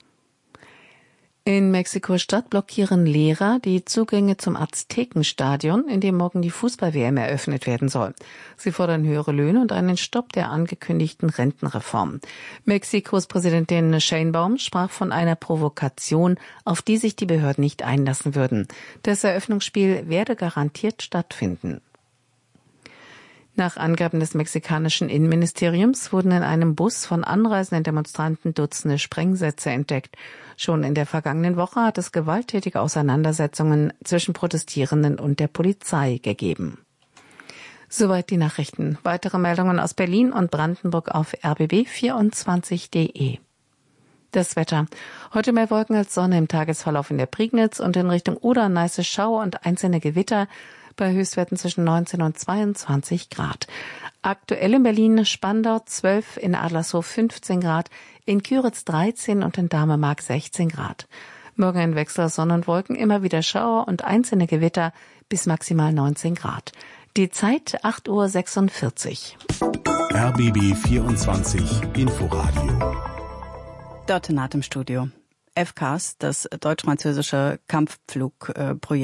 In Mexiko-Stadt blockieren Lehrer die Zugänge zum Aztekenstadion, in dem morgen die Fußball-W M eröffnet werden soll. Sie fordern höhere Löhne und einen Stopp der angekündigten Rentenreform. Mexikos Präsidentin Sheinbaum sprach von einer Provokation, auf die sich die Behörden nicht einlassen würden. Das Eröffnungsspiel werde garantiert stattfinden. Nach Angaben des mexikanischen Innenministeriums wurden in einem Bus von anreisenden Demonstranten Dutzende Sprengsätze entdeckt. Schon in der vergangenen Woche hat es gewalttätige Auseinandersetzungen zwischen Protestierenden und der Polizei gegeben. Soweit die Nachrichten. Weitere Meldungen aus Berlin und Brandenburg auf r b b vierundzwanzig punkt d e. Das Wetter. Heute mehr Wolken als Sonne im Tagesverlauf in der Prignitz und in Richtung Oder Neiße Schauer und einzelne Gewitter bei Höchstwerten zwischen neunzehn und zweiundzwanzig Grad. Aktuell in Berlin Spandau zwölf, in Adlershof fünfzehn Grad, in Küritz dreizehn und in Damemark sechzehn Grad. Morgen ein Wechsel aus Sonne und Wolken, immer wieder Schauer und einzelne Gewitter bis maximal neunzehn Grad. Die Zeit acht Uhr sechsundvierzig. R B B vierundzwanzig Inforadio. Dort im Studio. F C A S, das deutsch-französische Kampfflugprojekt.